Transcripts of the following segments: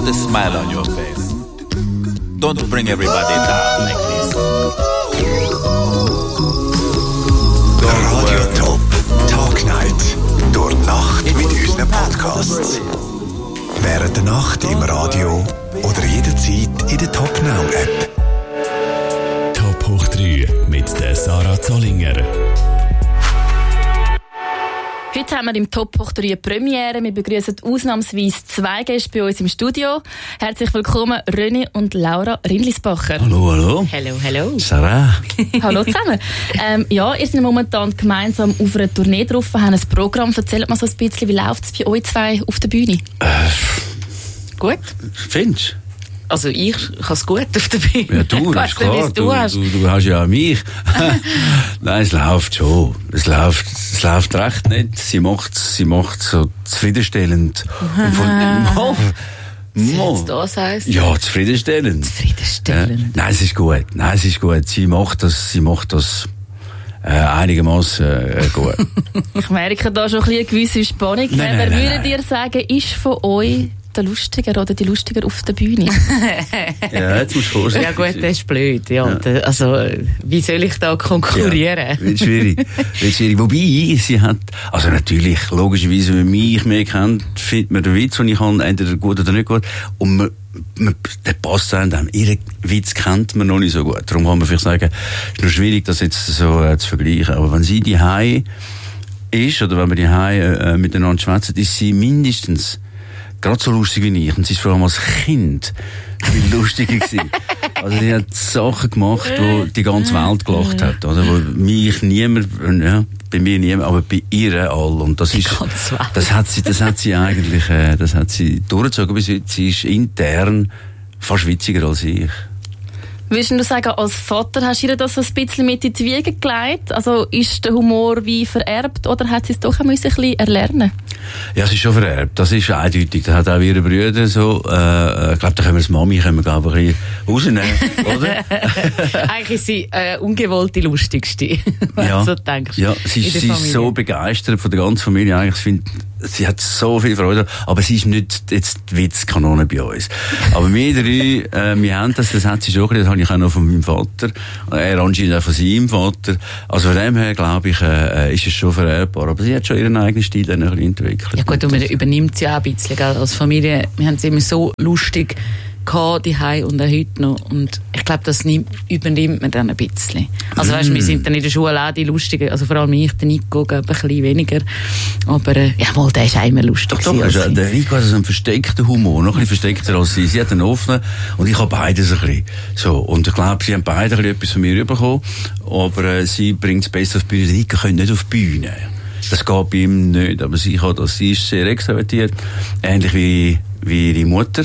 The smile on your face. Don't bring everybody down like this. Radio Top Tag Night. Durch die Nacht mit unseren Podcasts. Während der Nacht im Radio oder jederzeit in der Top Now App. Top hoch 3 mit der Sarah Zollinger. Heute haben wir im Top hoch 3 Premiere. Wir begrüßen ausnahmsweise 2 Gäste bei uns im Studio. Herzlich willkommen René und Laura Rindlisbacher. Hallo, hallo. Hallo, hallo. Sarah. Hallo zusammen. Ihr seid momentan gemeinsam auf einer Tournee drauf, haben ein Programm. Erzählt mal so ein bisschen, wie läuft es bei euch 2 auf der Bühne? Gut. Findest du? Also ich kann es gut auf der Bühne. Ja, du, das ist klar. Du hast ja auch mich. Nein, es läuft schon. Es läuft recht nett. Sie macht so zufriedenstellend. Was das heisst? Ja, zufriedenstellend. Zufriedenstellend. Nein, es ist gut. Sie macht das einigermaßen gut. Ich merke da schon eine gewisse Spannung. Wer würde dir sagen, ist von euch der Lustiger oder die Lustiger auf der Bühne? Ja, jetzt musst du vorstellen. Ja gut, das ist blöd. Ja. Also, wie soll ich da konkurrieren? Ja, wird schwierig. Wobei, sie hat, also natürlich, logischerweise, wenn man mich mehr kennt, findet man den Witz, den ich habe, entweder gut oder nicht gut. Und der passt einem. Ihren Witz kennt man noch nicht so gut. Darum kann man vielleicht sagen, es ist noch schwierig, das jetzt so zu vergleichen. Aber wenn sie daheim ist, oder wenn wir daheim miteinander schwätzen, ist sie mindestens gerade so lustig wie ich. Und sie ist vor allem als Kind viel lustiger gewesen. Also sie hat Sachen gemacht, wo die ganze Welt gelacht hat. Oder? Wo mich niemand, ja, bei mir niemand, aber bei ihr all. Und das hat sie eigentlich, das hat sie durchgezogen bis heute. Sie ist intern fast witziger als ich. Würdest du sagen, als Vater hast du ihr das so ein bisschen mit in die Wiege gelegt? Also ist der Humor wie vererbt oder hat sie es doch ein bisschen erlernen? Ja, es ist schon vererbt. Das ist eindeutig. Das hat auch ihre Brüder so. Ich glaube, da können wir das Mami ein bisschen rausnehmen, oder? Eigentlich ist sie ungewollt die lustigste, wenn du so denkst. Ja, sie ist so begeistert von der ganzen Familie. Eigentlich, sie hat so viel Freude. Aber sie ist nicht jetzt die Witzkanone bei uns. Aber wir 3, wir haben das hat sie schon ein bisschen. Ich auch noch von meinem Vater, er anscheinend auch von seinem Vater. Also von dem her, glaube ich, ist es schon vererbbar. Aber sie hat schon ihren eigenen Stil dann ein bisschen entwickelt. Ja gut, und man übernimmt sie auch ein bisschen, gell? Als Familie. Wir haben es immer so lustig gehabt, die Hause und auch heute noch. Und ich glaube, das übernimmt man dann ein bisschen. Also weißt, wir sind dann in der Schule auch die Lustigen, also vor allem ich, der Nico, ein bisschen weniger. Aber ja, mal, der ist auch immer lustig. Doch, der Nico hat so einen versteckten Humor, noch ein bisschen versteckter als sie. Sie hat einen offenen und ich habe beides ein bisschen. So, und ich glaube, sie haben beide ein bisschen etwas von mir bekommen, aber sie bringt es besser auf die Bühne. Der Nico kann nicht auf die Bühne. Das geht bei ihm nicht, aber sie ist sehr extrovertiert, ähnlich wie ihre Mutter.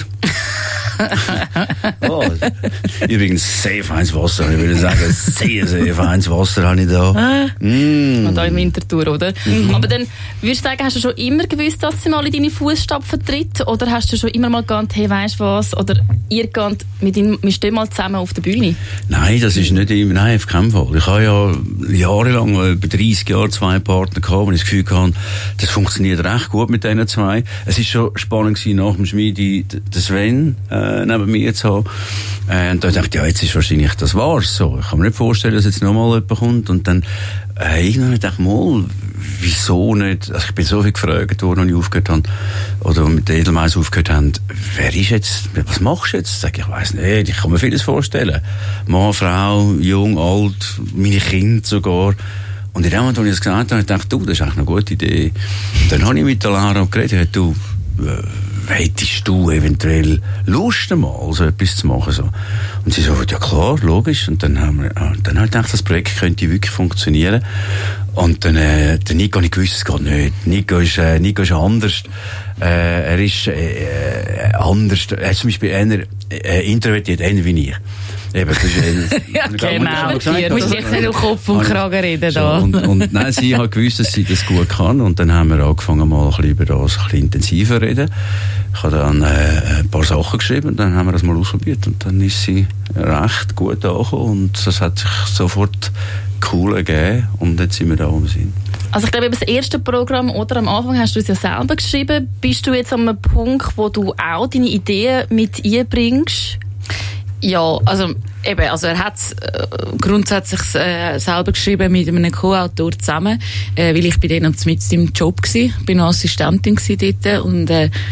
Oh, übrigens sehr feines Wasser, ich würde sagen, sehr, sehr feines Wasser habe ich da. Und auch im Winterthur, oder? Aber dann, würdest du sagen, hast du schon immer gewusst, dass sie mal in deine Fußstapfen tritt? Oder hast du schon immer mal gedacht, hey, weisst du was? Oder ihr geht wir stehen mal zusammen auf der Bühne? Nein, das ist nicht immer, nein, auf keinen Fall. Ich habe ja jahrelang, über 30 Jahre 2 Partner gehabt, und ich das Gefühl hatte, das funktioniert recht gut mit diesen 2. Es ist schon spannend gewesen, nach dem Schmiede, den Sven, neben mir zu haben. Und da dachte ich, ja, jetzt ist wahrscheinlich das war's so. Ich kann mir nicht vorstellen, dass jetzt nochmal jemand kommt. Und dann irgendwann dachte ich mal, wieso nicht? Also ich bin so viel gefragt worden, als ich aufgehört habe, oder mit der Edelmeiss aufgehört haben, wer ist jetzt, was machst du jetzt? Sag ich weiss nicht, ich kann mir vieles vorstellen. Mann, Frau, jung, alt, meine Kinder sogar. Und in dem Moment, als ich das gesagt habe, dachte ich, das ist eigentlich eine gute Idee. Und dann habe ich mit der Lara geredet, hättest du eventuell Lust, mal so etwas zu machen? So. Und sie so, ja klar, logisch. Und dann habe ich gedacht, das Projekt könnte wirklich funktionieren. Und dann, der Nico, ich gewusst, es geht nicht. Nico ist anders. Er ist anders. Er ist zum Beispiel eher introvertiert, eher wie ich. Eben, das ist, ja, genau. Du musst jetzt nicht um Kopf und Kragen reden. Da. Und nein, sie hat gewusst, dass sie das gut kann. Und dann haben wir angefangen, mal ein bisschen über das ein bisschen intensiver zu reden. Ich habe dann ein paar Sachen geschrieben und dann haben wir das mal ausprobiert. Und dann ist sie recht gut angekommen und das hat sich sofort cool ergeben. Und jetzt sind wir da, wo wir sind. Also ich glaube, das erste Programm, oder am Anfang hast du es ja selber geschrieben. Bist du jetzt an einem Punkt, wo du auch deine Ideen mit einbringst? Ja, also er hat es grundsätzlich selber geschrieben mit einem Co-Autor zusammen, weil ich bei denen mit im Job war. Ich bin Assistentin dort und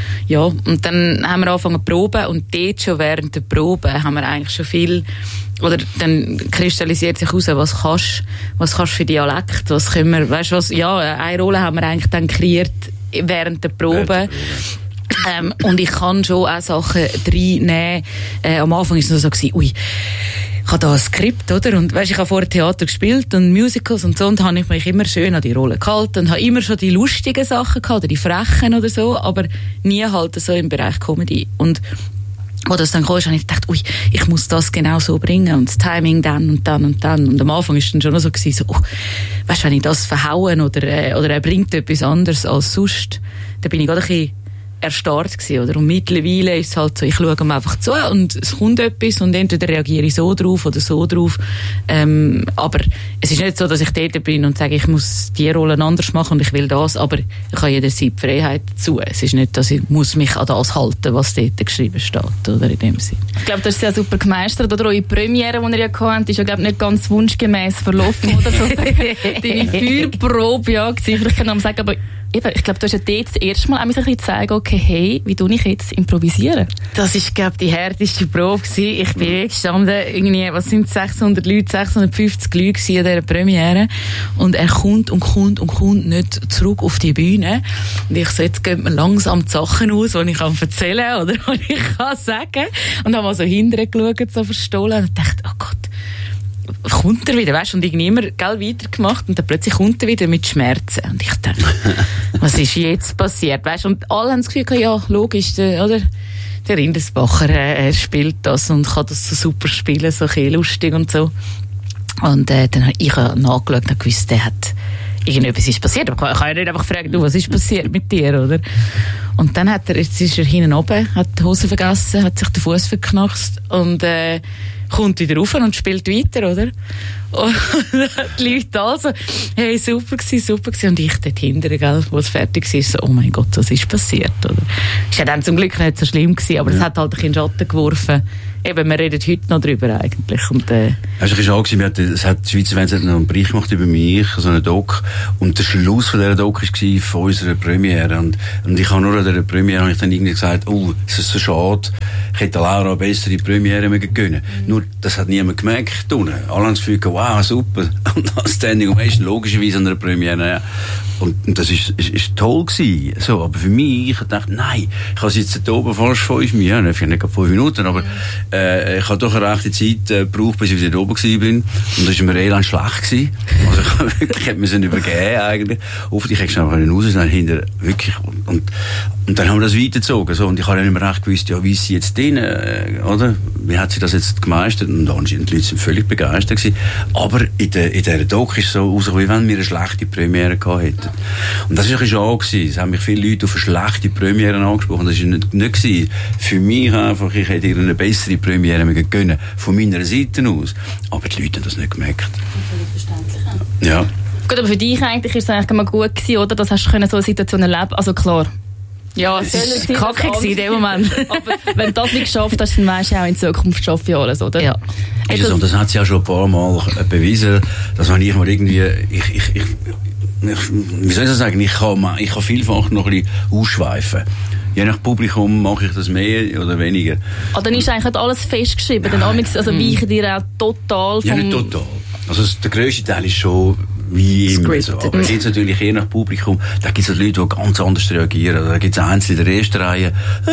und dann haben wir angefangen zu proben und dort schon während der Probe haben wir eigentlich schon viel, oder dann kristallisiert sich heraus, was kannst für Dialekt, was können wir, weißt du was, eine Rolle haben wir eigentlich dann kreiert während der Probe. Und ich kann schon auch Sachen reinnehmen. Am Anfang war es noch so, ui, ich habe da ein Skript, oder? Und weisst, ich habe vorher Theater gespielt und Musicals und so, und habe ich mich immer schön an die Rolle gehalten und habe immer schon die lustigen Sachen gehabt, oder die frechen oder so, aber nie halt so im Bereich Comedy. Und als das dann kam, habe ich gedacht, ui, ich muss das genau so bringen und das Timing dann und dann und dann. Und am Anfang war es dann schon so, weisst, wenn ich das verhauen oder er bringt etwas anderes als sonst, dann bin ich gerade ein bisschen erstarrt gewesen, oder? Und mittlerweile ist es halt so, ich schaue ihm einfach zu und es kommt etwas und entweder reagiere ich so drauf oder so drauf. Aber es ist nicht so, dass ich dort bin und sage, ich muss die Rolle anders machen und ich will das, aber ich habe jederzeit die Freiheit dazu. Es ist nicht, dass ich muss mich an das halten, was dort geschrieben steht, oder in dem Sinn. Ich glaube, das ist ja super gemeistert, oder? Eure Premiere, die ihr ja hattet, ist ja, glaube ich, nicht ganz wunschgemäß verlaufen, oder? So deine Feuerprobe, ja, gewesen. Vielleicht kann man sagen, aber eben, ich glaube, du hast ja dort das erste Mal ein bisschen gezeigt, okay, hey, wie tue ich jetzt improvisieren? Das ist, glaube ich, die härteste Probe gewesen. Ich bin gestanden, irgendwie, was sind 600 Leute, 650 Leute gewesen an dieser Premiere. Und er kommt nicht zurück auf die Bühne. Und ich so, jetzt gehen mir langsam die Sachen aus, die ich erzählen kann, oder die ich kann sagen. Und habe mal so hinterher geschaut, so verstohlen, und dachte, oh Gott, kommt er wieder, weißt du, und irgendwie immer, weitergemacht, und dann plötzlich kommt er wieder mit Schmerzen. Und ich dachte, was ist jetzt passiert, weißt du, und alle haben das Gefühl, ja, logisch, oder? Der Rindersbacher, er spielt das und kann das so super spielen, so ein lustig und so. Und dann habe ich nachgeschaut und gewusst, der hat, irgendetwas ist passiert, aber ich kann ja nicht einfach fragen, du, was ist passiert mit dir, oder? Und dann jetzt ist er hinten oben, hat die Hose vergessen, hat sich den Fuß verknackst und kommt wieder rauf und spielt weiter, oder? Und die Leute also, hey, super gewesen. Und ich dort hinten, gell, wo es fertig war, so, oh mein Gott, was ist passiert, oder? Ist ja dann zum Glück nicht so schlimm gewesen, aber es hat halt ein bisschen Schatten geworfen. Eben, wir reden heute noch drüber eigentlich. Und, es war auch, die Schweizer Fernsehen hat noch einen Bericht gemacht über mich, so einen Doc. Und der Schluss von dieser Doc war von unserer Premiere. Und ich habe nur an dieser Premiere dann irgendwie gesagt, oh, es ist so schade, ich hätte Laura eine bessere Premiere gönnen. Nur, das hat niemand gemerkt. Alle haben das Gefühl, wow, super. Und das Standing Ovation, logischerweise an einer Premiere, ja. Und das ist toll gewesen. So, aber für mich, ich dachte, nein, ich habe jetzt da oben fast 5 Minuten, vielleicht nicht 5 Minuten, aber ich habe doch eine rechte Zeit gebraucht, bis ich wieder oben bin. Und das war mir elend schlecht gewesen. Also ich hätte mir übergeben eigentlich. Hoffentlich hätte ich schnell raus, dann hinter wirklich. Und dann haben wir das weitergezogen. So. Und ich habe nicht mehr recht gewusst, ja, wie ist sie jetzt drin, oder? Wie hat sie das jetzt gemeistert? Und anscheinend die Leute sind völlig begeistert gewesen. Aber in dieser Doc ist es so rausgekommen, wie wenn wir eine schlechte Premiere gehabt hätten. Und das war ein bisschen schade gewesen. Es haben mich viele Leute auf eine schlechte Premiere angesprochen. Das war nicht gewesen. Für mich einfach, ich hätte ihr eine bessere Premiere gönnen, von meiner Seite aus. Aber die Leute haben das nicht gemerkt. Verständlich. Ja. Gut, aber für dich eigentlich ist es eigentlich mal gut gewesen, oder? Das hast du so eine Situation erleben. Also klar. Ja, es war kacke in dem Moment. Aber wenn du das nicht geschafft hast, dann weisst du auch in Zukunft schaffe ich alles, oder? Ja. Und das hat sie ja schon ein paar Mal bewiesen, dass wenn ich mal irgendwie, wie soll ich das sagen, ich kann vielfach noch ein bisschen ausschweifen. Je nach Publikum mache ich das mehr oder weniger. Aber dann ist eigentlich nicht alles festgeschrieben. Dann weichen dir auch total vom... Ja, nicht total. Also der grösste Teil ist schon wie immer so. Aber jetzt natürlich je nach Publikum, da gibt es Leute, die ganz anders reagieren. Da gibt es Einzelne in der ersten Reihe.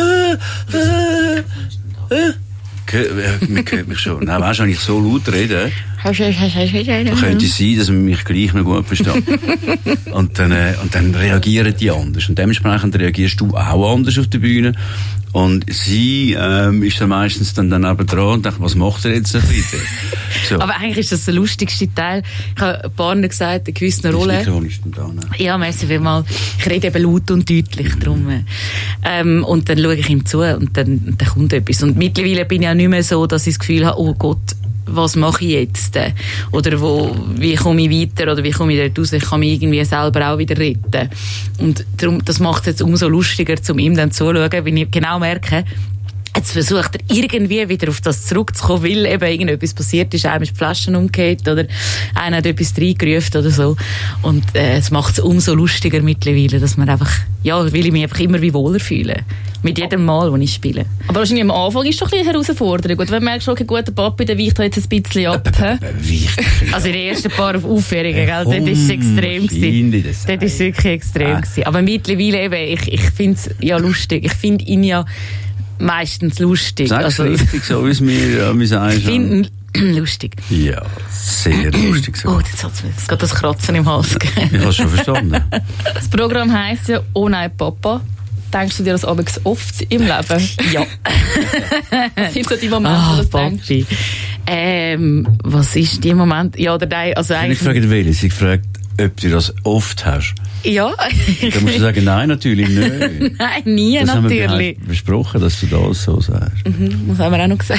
Man hört mich schon. Nein, weißt du, wenn ich so laut rede, könnte es sein, dass man mich gleich noch gut versteht. Und dann reagieren die anders. Und dementsprechend reagierst du auch anders auf der Bühne. Und sie ist dann meistens dann neben dran und denkt, was macht er jetzt bitte? So. Aber eigentlich ist das der lustigste Teil. Ich habe ein paar Mal gesagt, in gewissen Rollen. Ja, merci vielmals. Ich rede eben laut und deutlich drum. Und dann schaue ich ihm zu und dann kommt etwas. Und mittlerweile bin ich auch nicht mehr so, dass ich das Gefühl habe, oh Gott, was mache ich jetzt? Oder wie komme ich weiter? Oder wie komme ich dort raus? Ich kann mich irgendwie selber auch wieder retten. Und darum, das macht es jetzt umso lustiger, um ihm dann zuzuschauen, wenn ich genau merke, jetzt versucht er irgendwie wieder auf das zurückzukommen, weil eben irgendetwas passiert ist, einem ist die Flaschen umgekehrt oder einer hat etwas reingerufen oder so. Und es macht es umso lustiger mittlerweile, dass man einfach, ja, will ich mich einfach immer wie wohler fühlen. Mit jedem Mal, wo ich spiele. Aber wahrscheinlich am Anfang ist es doch ein bisschen eine Herausforderung. Und wenn du merkst, okay, gut, der Papi, der weicht jetzt ein bisschen ab. Also in den ersten paar Aufführungen, gell, dort ist es extrem gewesen. Dort ist es wirklich extrem gewesen. Aber mittlerweile eben, ich finde es ja lustig. Ich finde ihn ja meistens lustig. Sagst du richtig, so wie es mir sagen? Ich finde ihn lustig. Ja, sehr lustig. Oh, jetzt hat es gerade das Kratzen im Hals gegeben. Ich habe es schon verstanden. Das Programm heisst ja «Oh nein, Papa». Denkst du dir das abends oft im Leben? Ja. Was sind so die Momente, wo du das denkst? Was ist die Moment? Ja, oder nein, also eigentlich... Ich frage welches. Ich frage, ob du das oft hast. Ja. Dann musst du sagen, nein, natürlich nicht. Nein, nie, das natürlich. Haben wir besprochen, dass du das so sagst. Das haben wir auch noch gesagt.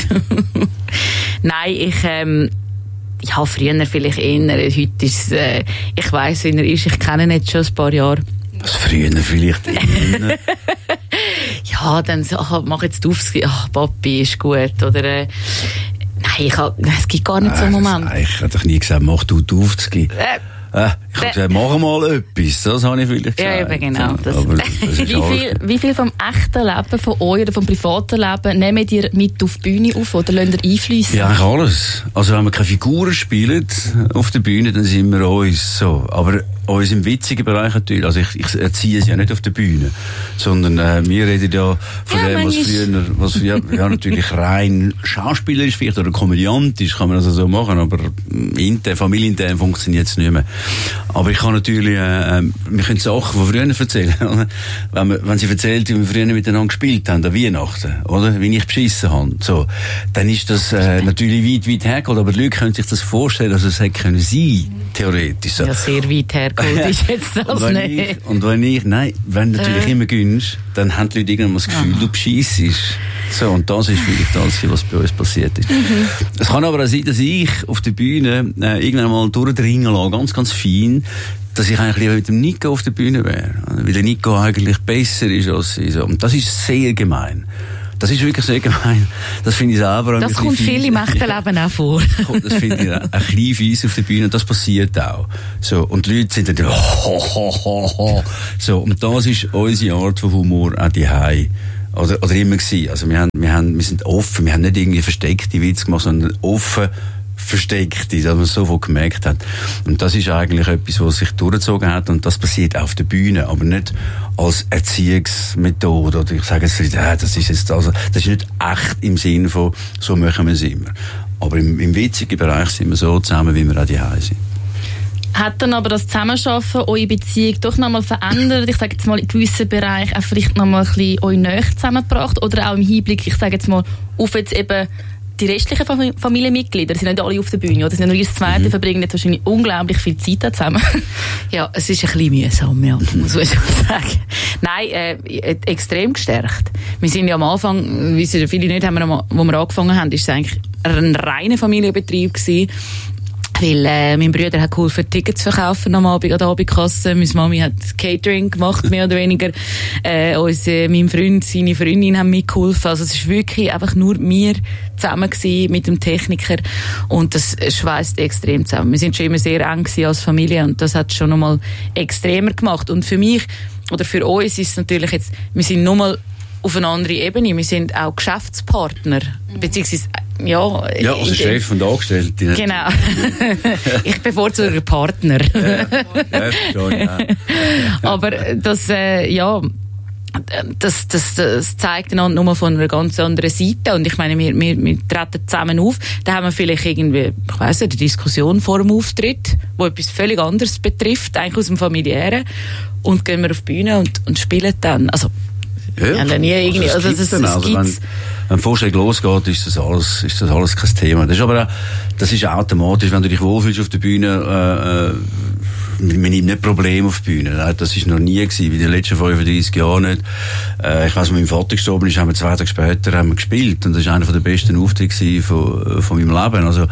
Nein, ich habe früher vielleicht eher. Heute ist ich weiss, wie er ist. Ich kenne ihn jetzt schon ein paar Jahre. Was früher vielleicht eher? Ja, dann so, mach jetzt auf, Papi ist gut. Oder, nein, es gibt gar nicht so einen Moment. Ich habe doch nie gesagt, mach du aufzugehen. Ich habe gesagt, mach mal etwas. Das habe ich vielleicht gesagt. Ja, eben genau. Das. Aber das ist wie viel vom echten Leben von euch oder vom privaten Leben nehmt ihr mit auf die Bühne auf oder lasst ihr einfließen? Ja, eigentlich alles. Also wenn wir keine Figuren spielen auf der Bühne, dann sind wir uns so. Aber uns im witzigen Bereich natürlich. Also ich erziehe es ja nicht auf der Bühne, sondern wir reden ja von dem, was früher ja, natürlich rein schauspielerisch vielleicht oder komödiantisch kann man das so machen, aber familienintern funktioniert es nicht mehr. Aber ich kann natürlich, wir können Sachen von früher erzählen. Wenn sie erzählt, wie wir früher miteinander gespielt haben, an Weihnachten, oder? Wie ich beschissen habe. So. Dann ist das natürlich weit hergeholt, aber die Leute können sich das vorstellen, dass es hätte können sein, theoretisch. So. Ja, sehr weit hergeholt ist jetzt das nicht. Wenn du natürlich immer gönnst, dann haben die Leute irgendwann das Gefühl, du beschissest. So, und das ist vielleicht das, was bei uns passiert ist. Es kann aber auch sein, dass ich auf der Bühne irgendwann mal durchdringen lasse, ganz, ganz fein, dass ich eigentlich lieber mit dem Nico auf der Bühne wäre. Weil der Nico eigentlich besser ist als ich. Und das ist sehr gemein. Das ist wirklich sehr gemein. Das finde ich selber das kommt viel im echten Leben auch vor. Das finde ich ein bisschen fies auf der Bühne und das passiert auch. So, und die Leute sind dann so, und das ist unsere Art von Humor auch daheim. Oder immer gewesen. Also wir sind offen, wir haben nicht irgendwie versteckte Witze gemacht, sondern offen versteckte, dass man es sofort gemerkt hat. Und das ist eigentlich etwas, was sich durchgezogen hat und das passiert auch auf der Bühne, aber nicht als Erziehungsmethode oder ich sage jetzt, das ist nicht echt im Sinne von, so machen wir es immer. Aber im witzigen Bereich sind wir so zusammen, wie wir auch daheim sind. Hat dann aber das Zusammenarbeiten eure Beziehung doch nochmal verändert? Ich sage jetzt mal in gewissen Bereichen auch vielleicht nochmal ein bisschen euch näher zusammengebracht oder auch im Hinblick, ich sage jetzt mal, auf jetzt eben die restlichen Familienmitglieder, die sind nicht alle auf der Bühne, oder? Sie sind nur das Zweite, verbringen jetzt wahrscheinlich unglaublich viel Zeit zusammen. Ja, es ist ein bisschen mühsam, ja, muss ich sagen. Nein, extrem gestärkt. Wir sind ja am Anfang, wie viele nicht haben, wo wir angefangen haben, ist es eigentlich ein reiner Familienbetrieb gewesen. Weil mein Bruder hat geholfen, Tickets zu verkaufen am Abend an der Abendkasse. Meine Mami hat Catering gemacht, mehr oder weniger. Mein Freund, seine Freundin haben mitgeholfen. Also es ist wirklich einfach nur wir zusammen gewesen mit dem Techniker. Und das schweißt extrem zusammen. Wir sind schon immer sehr eng gewesen als Familie und das hat es schon nochmal extremer gemacht. Und für mich, oder für uns ist es natürlich jetzt, wir sind nochmal auf eine andere Ebene. Wir sind auch Geschäftspartner. Beziehungsweise, ja, also Chef und Angestellte. Genau. Ich bevorzuge Partner. Ja, schon, ja. Aber das zeigt einander nur von einer ganz anderen Seite. Und ich meine, wir treten zusammen auf. Da haben wir vielleicht irgendwie, ich weiss nicht, eine Diskussion vor dem Auftritt, wo etwas völlig anderes betrifft, eigentlich aus dem Familiären. Und gehen wir auf die Bühne und spielen dann. Also, ja, nie irgendwie, also wenn Vorstellung losgeht, ist das alles kein Thema. Das ist aber auch, das ist automatisch, wenn du dich wohlfühlst auf der Bühne, man nimmt nicht Probleme auf die Bühne. Das ist noch nie gewesen, wie die letzten 35 Jahre nicht. Ich weiss, als mein Vater gestorben ist, haben wir 2 Tage später gespielt. Und das war einer der besten Auftritte von meinem Leben. Also,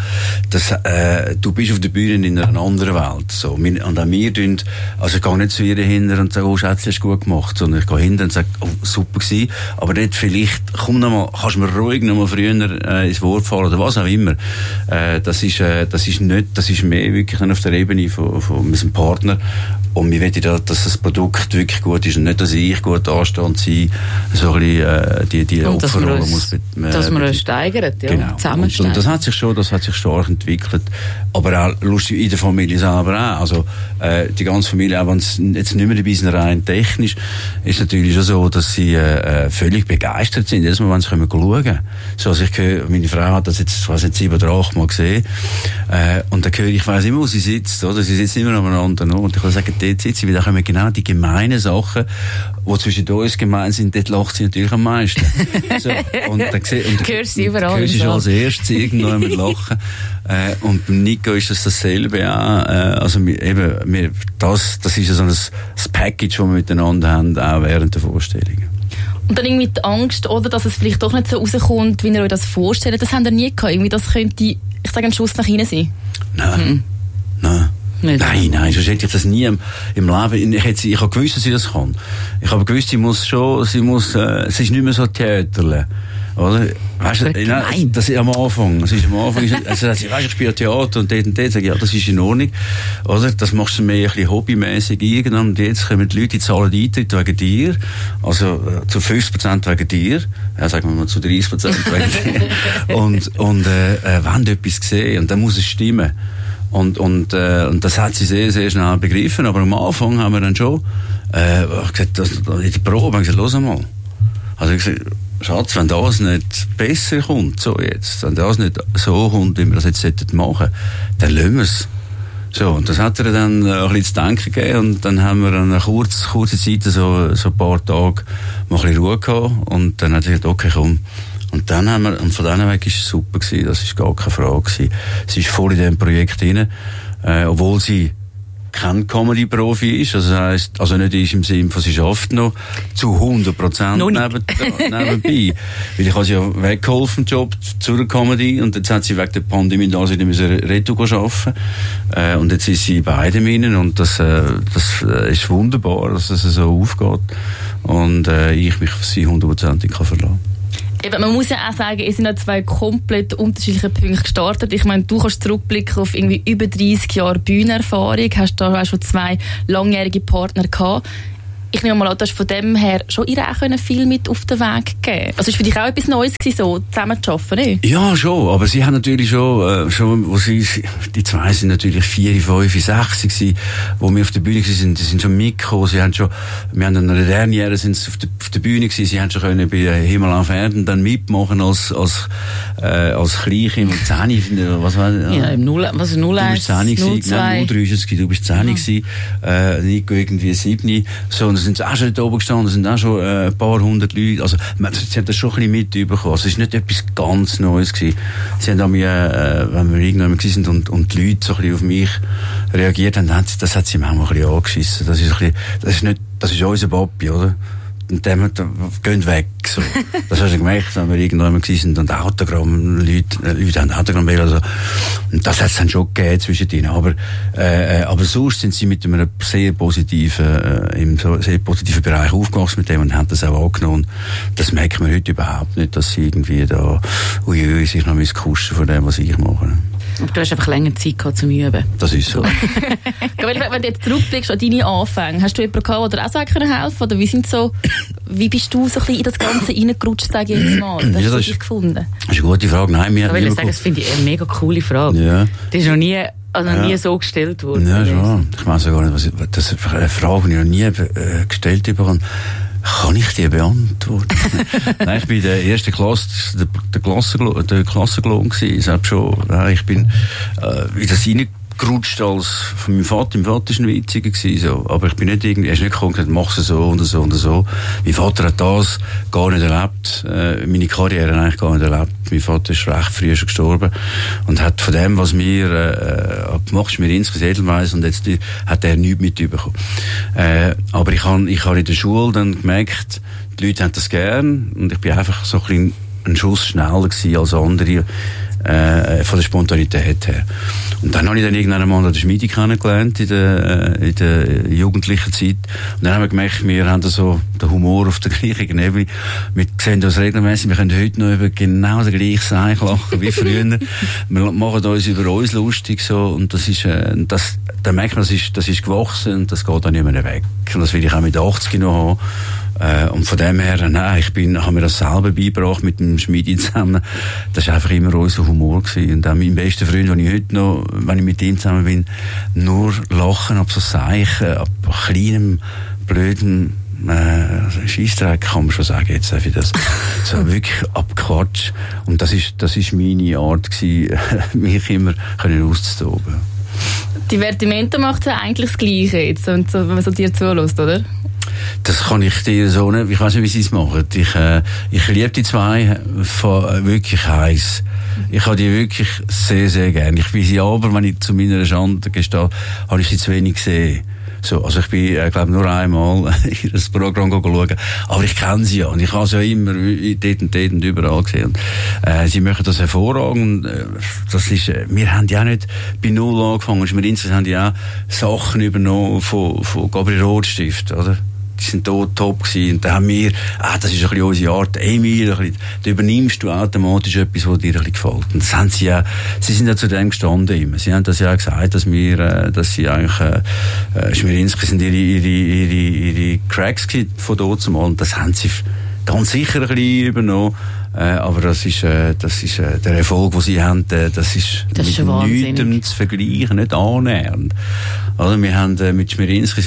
du bist auf der Bühne in einer anderen Welt. So. Und auch wir tun, also ich gehe nicht zu ihr hinter und sage, oh Schätzchen, hast du gut gemacht. Sondern ich gehe hinter und sage, oh, super gewesen. Aber nicht vielleicht, komm noch mal, kannst du mir ruhig noch mal früher ins Wort fallen oder was auch immer. Das ist mehr wirklich auf der Ebene von unserem Partner. Und wir wollen ja, dass das Produkt wirklich gut ist und nicht, dass ich gut anstehe und sie so ein bisschen die Opferrolle muss. Dass man uns steigert, ja. Genau. Und das hat sich stark entwickelt. Aber auch lustig in der Familie selber auch. Also, die ganze Familie, auch wenn es jetzt nicht mehr dabei sind, rein technisch, ist natürlich schon so, dass sie völlig begeistert sind. Jedes Mal, wenn sie schauen können. So, also ich höre, meine Frau hat das jetzt, ich weiss nicht, 7 oder 8 Mal gesehen. Und dann höre ich weiss immer, wo sie sitzt, oder? Sie sitzt immer aneinander, no? Und ich kann sagen, dort sitzt sie, weil da kommen genau die gemeinen Sachen, die zwischen uns gemein sind, dort lacht sie natürlich am meisten. So, und dann hörst du überall. Hörst du schon als erstes irgendwo mit Lachen. Und beim Nico ist das dasselbe auch. Also, das ist ja so ein Package, das wir miteinander haben, auch während der Vorstellungen. Und dann irgendwie die Angst, oder, dass es vielleicht doch nicht so rauskommt, wie ihr euch das vorstellt. Das haben ihr nie gehabt. Irgendwie, das könnte, ich sage, ein Schuss nach hinten sein. Nein. Nein, sonst hätte ich das nie im Leben. Ich habe gewusst, dass sie das kann. Ich habe gewusst, sie ist nicht mehr so Theaterle. Oder? Weißt du, das ist am Anfang. Also sagt sie, ich spiele Theater und dort. Sage ich, ja, das ist in Ordnung. Oder? Das machst du mehr ein bisschen hobbymäßig irgendwann. Und jetzt kommen die Leute, die zahlen Eintritt wegen dir. Also, zu 50% wegen dir. Ja, sagen wir mal zu 30% wegen dir. Und wenn etwas gesehen. Und dann muss es stimmen. Und das hat sie sehr, sehr schnell begriffen. Aber am Anfang haben wir dann schon, gesagt, in der Probe haben wir gesagt, los einmal. Also ich gesagt, Schatz, wenn das nicht besser kommt, so jetzt, wenn das nicht so kommt, wie wir das jetzt machen sollten, dann lassen wir es. So, und das hat er dann ein bisschen zu denken gegeben, und dann haben wir eine kurze Zeit, so ein paar Tage, mal ein bisschen Ruhe gehabt, und dann hat er gesagt, okay, komm. Und dann haben wir, und von diesem Weg ist es super gewesen, das ist gar keine Frage gewesen. Sie ist voll in diesem Projekt drin, obwohl sie kein Comedy-Profi ist, also das heisst, also nicht ist im Sinne von, sie schafft noch zu 100% nebenbei. Weil ich habe sie ja weggeholfen, Job zur Comedy, und jetzt hat sie wegen der Pandemie da sie nicht retour arbeiten. Und jetzt ist sie bei beiden Minen, und das ist wunderbar, dass das so aufgeht. Und ich mich auf sie 100% kann verlassen. Eben, man muss ja auch sagen, es sind ja 2 komplett unterschiedliche Punkte gestartet. Ich meine, du kannst zurückblicken auf irgendwie über 30 Jahre Bühnenerfahrung, hast da auch schon 2 langjährige Partner gehabt. Ich nehme mal an, du hast von dem her schon ihr auch viel mit auf den Weg geben. Also ist für dich auch etwas Neues gewesen, so zusammen zu arbeiten, nicht? Ja, schon. Aber sie haben natürlich schon wo die 2 sind natürlich 4, 5, 6 gewesen, wo wir auf der Bühne waren, die sind schon mitgekommen. Wir haben dann eine Derniere, sind auf der Bühne gewesen, sie haben schon können bei Himmel auf Erden dann mitmachen als Kleinkind und 10, was war das? Ja, im 01, 02. 03 ist es gewesen, du bist 10 gewesen, Nico irgendwie 7. So, und sind auch schon dort oben gestanden, sind auch schon ein paar hundert Leute. Also, sie haben das schon ein bisschen mitbekommen. Also, es war nicht etwas ganz Neues gewesen. Sie haben mir, wenn wir irgendwann sind und die Leute so ein bisschen auf mich reagiert haben, das hat sie mir auch ein bisschen angeschissen. Das ist unser Papi, oder? Und dann gehen weg, so. Das hast du gemerkt, wenn wir irgendwann sind und Leute haben Autogramm also. Und das hat es dann schon gegeben zwischen ihnen. Aber sonst sind sie mit einem sehr positiven Bereich aufgewachsen mit dem und haben das auch angenommen. Das merkt man heute überhaupt nicht, dass sie irgendwie da, sich noch kuschen von dem, was ich mache. Aber du hast einfach länger Zeit gehabt zum Üben. Das ist so. Wenn du jetzt zurückblickst an deine Anfänge, hast du jemanden gehabt, der auch so helfen konnte? Oder wie bist du so ein bisschen in das Ganze reingerutscht, sage ich jetzt mal? Hast du dich gefunden? Das ist eine gute Frage. Nein, das finde ich eine mega coole Frage. Ja. Die ist noch nie so gestellt worden. Ja, schon. Ich weiß gar nicht, das ist eine Frage, die ich noch nie gestellt bekommen. Kann ich die beantworten? Nein, ich bin in der ersten Klasse, der Klassenklon gewesen. Ich sag schon, ich bin, in das gerutscht als von meinem Vater. Mein Vater war ein Witziger gewesen, so. Aber ich bin nicht irgendwie, er ist nicht gekommen und gesagt, mach es so und so und so. Mein Vater hat das gar nicht erlebt, meine Karriere eigentlich gar nicht erlebt. Mein Vater ist recht früh schon gestorben und hat von dem, was wir gemacht, ist mir insgesamt Edelweiss und jetzt hat er nichts mitbekommen. Aber ich habe in der Schule dann gemerkt, die Leute haben das gern und ich bin einfach so ein Schuss schneller gewesen als andere, von der Spontanität her. Und dann habe ich dann irgendwann mal den Schmiedi kennengelernt in der jugendlichen Zeit. Und dann haben wir gemerkt, wir haben so den Humor auf der gleichen Ebene. Wir sehen uns regelmäßig, wir können heute noch über genau den gleichen Seich lachen wie früher. Wir machen uns über uns lustig, so. Und das ist, dann merkt man, das ist gewachsen und das geht dann nicht mehr weg. Und das will ich auch mit 80 noch haben. Und von dem her, nein, habe mir das selber beigebracht mit dem Schmiedi zusammen. Das war einfach immer unser Humor gewesen. Und auch mein bester Freund, den ich heute noch, wenn ich mit ihm zusammen bin, nur lachen ab so Seichen, ab kleinem, blöden, Scheissdreck, kann man schon sagen, jetzt darf ich das. So wirklich abquatsch. Und das ist meine Art gewesen, mich immer auszutoben. Divertimento macht ja eigentlich das Gleiche jetzt, wenn man so dir zulässt, oder? Das kann ich dir so nicht, ich weiß nicht, wie sie es machen. Ich liebe die zwei von wirklich heiß. Ich habe die wirklich sehr, sehr gern. Ich bin sie aber, wenn ich zu meiner Schande gestehe, habe ich sie zu wenig gesehen. So, also ich bin, glaube nur einmal in das Programm schauen. Aber ich kenne sie ja. Und ich habe sie ja immer dort und überall gesehen. Und, sie machen das hervorragend. Das ist, wir haben ja auch nicht bei Null angefangen. Wir insgesamt haben ja auch Sachen übernommen von Gabriel Rotstift, oder? Die sind dort top gewesen. Und dann haben wir, das ist ein bisschen unsere Art, Emil, da übernimmst du automatisch etwas, was dir ein bisschen gefällt. Und das haben sie sind ja zu dem gestanden immer. Sie haben das ja auch gesagt, dass sie eigentlich, Schmierinski sind ihre Cracks von dort zumal. Und das haben sie ganz sicher ein bisschen übernommen. Aber das ist der Erfolg, den sie haben, das ist mit nichts zu vergleichen, nicht annähernd. Also wir haben mit Schmierinskis,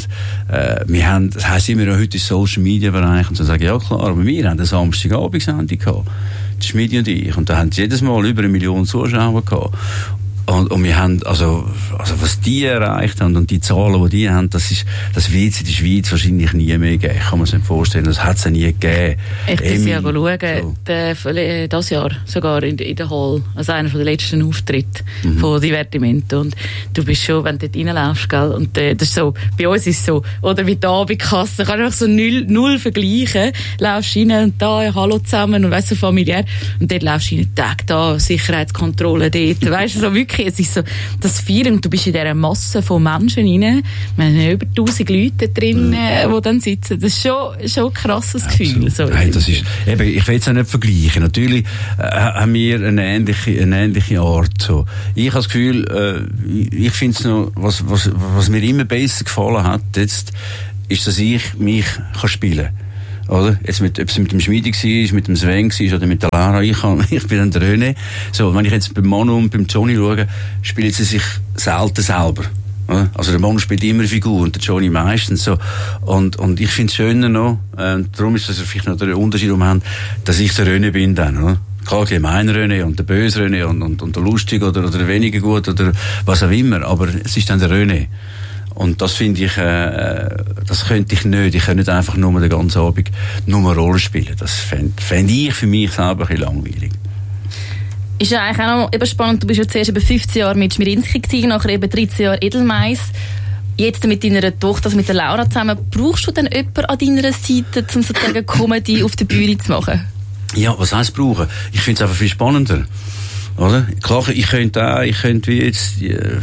das heisst immer noch heute im Social Media Bereich, und so sagen, ja klar, aber wir haben eine Samstagabendsendung gehabt, die Schmiedi und ich, und da haben sie jedes Mal über 1 Million Zuschauer gehabt. Und wir haben, also was die erreicht haben und die Zahlen, die die haben, das wird es in der Schweiz wahrscheinlich nie mehr geben. Kann man sich nicht vorstellen, das hat es ja nie gegeben. Ich muss ja schauen, so. Das Jahr sogar in der Hall, also einer von den letzten Auftritten von Divertimento. Und du bist schon, wenn du dort reinläufst, gell, und das ist so, bei uns ist es so, oder mit der Abendkasse, kann einfach so null vergleichen, laufst rein und da, ja, hallo zusammen und weißt so familiär, und dort laufst du rein, Tag da, Sicherheitskontrolle dort, weißt du, so wirklich. Es ist so, das Feeling, du bist in dieser Masse von Menschen rein, wir haben über 1000 Leute drin, die dann sitzen. Das ist schon ein krasses Gefühl. So. Nein, das ist, eben, ich will es auch nicht vergleichen. Natürlich haben wir eine ähnliche Art. So. Ich habe das Gefühl, ich finde es noch, was mir immer besser gefallen hat, jetzt, ist, dass ich mich spielen kann. Oder? Jetzt ob es mit dem Schmiedi war, mit dem Sven war oder mit der Lara, ich bin dann der René. So, wenn ich jetzt beim Manu und beim Johnny schaue, spielen sie sich selten selber. Oder? Also der Manu spielt immer Figur und der Johnny meistens so. Und ich finde es schöner noch, darum ist das vielleicht noch der Unterschied, dass ich der René bin dann, oder? Klar, der gemeine René und der böse René und der lustige oder der weniger gut oder was auch immer, aber es ist dann der René. Und das finde ich, das könnte ich nicht. Ich könnte nicht einfach nur den ganzen Abend nur eine Rolle spielen. Das fände ich für mich selber ein bisschen langweilig. Ist ja eigentlich auch noch eben spannend. Du bist ja zuerst eben 15 Jahre mit Schmierinski gewesen, nachher eben 13 Jahre Edelweiss. Jetzt mit deiner Tochter, also mit der Laura zusammen. Brauchst du denn jemanden an deiner Seite, um sozusagen Comedy auf der Bühne zu machen? Ja, was heisst brauchen? Ich finde es einfach viel spannender. Oder? Klar, ich könnte wie jetzt,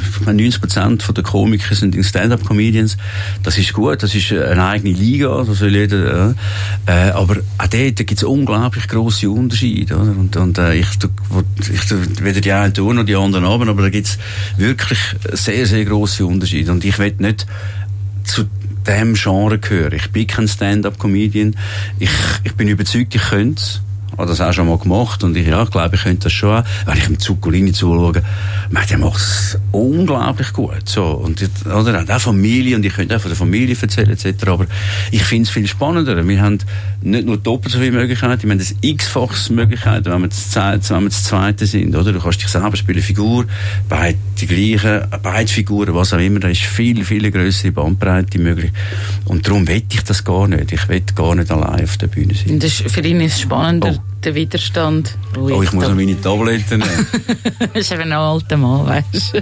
90% der Komiker sind Stand-up-Comedians. Das ist gut, das ist eine eigene Liga, das soll jeder, aber auch dort gibt es unglaublich grosse Unterschiede, oder? Und ich weder die einen tun noch die anderen haben, aber da gibt es wirklich sehr, sehr grosse Unterschiede. Und ich will nicht zu dem Genre gehören. Ich bin kein Stand-up-Comedian. Ich bin überzeugt, ich könnte es. habe das auch schon mal gemacht und ich glaube, ich könnte das schon auch. Wenn ich dem Zuccolini zuschaue, der macht es unglaublich gut. So. Und oder auch Familie, und ich könnte auch von der Familie erzählen, etc. Aber ich finde es viel spannender. Wir haben nicht nur doppelt so viele Möglichkeiten, wir haben das x-faches Möglichkeiten, wenn wir das Zweite sind. Oder? Du kannst dich selber spielen, Figur, beide die gleichen, beide Figuren, was auch immer, da ist viel, viel grössere Bandbreite möglich. Und darum will ich das gar nicht. Ich will gar nicht allein auf der Bühne sein. Das ist, für ihn ist es spannender, der Widerstand. Ich muss noch meine Tabletten nehmen. Das ist eben ein alter Mann, weißt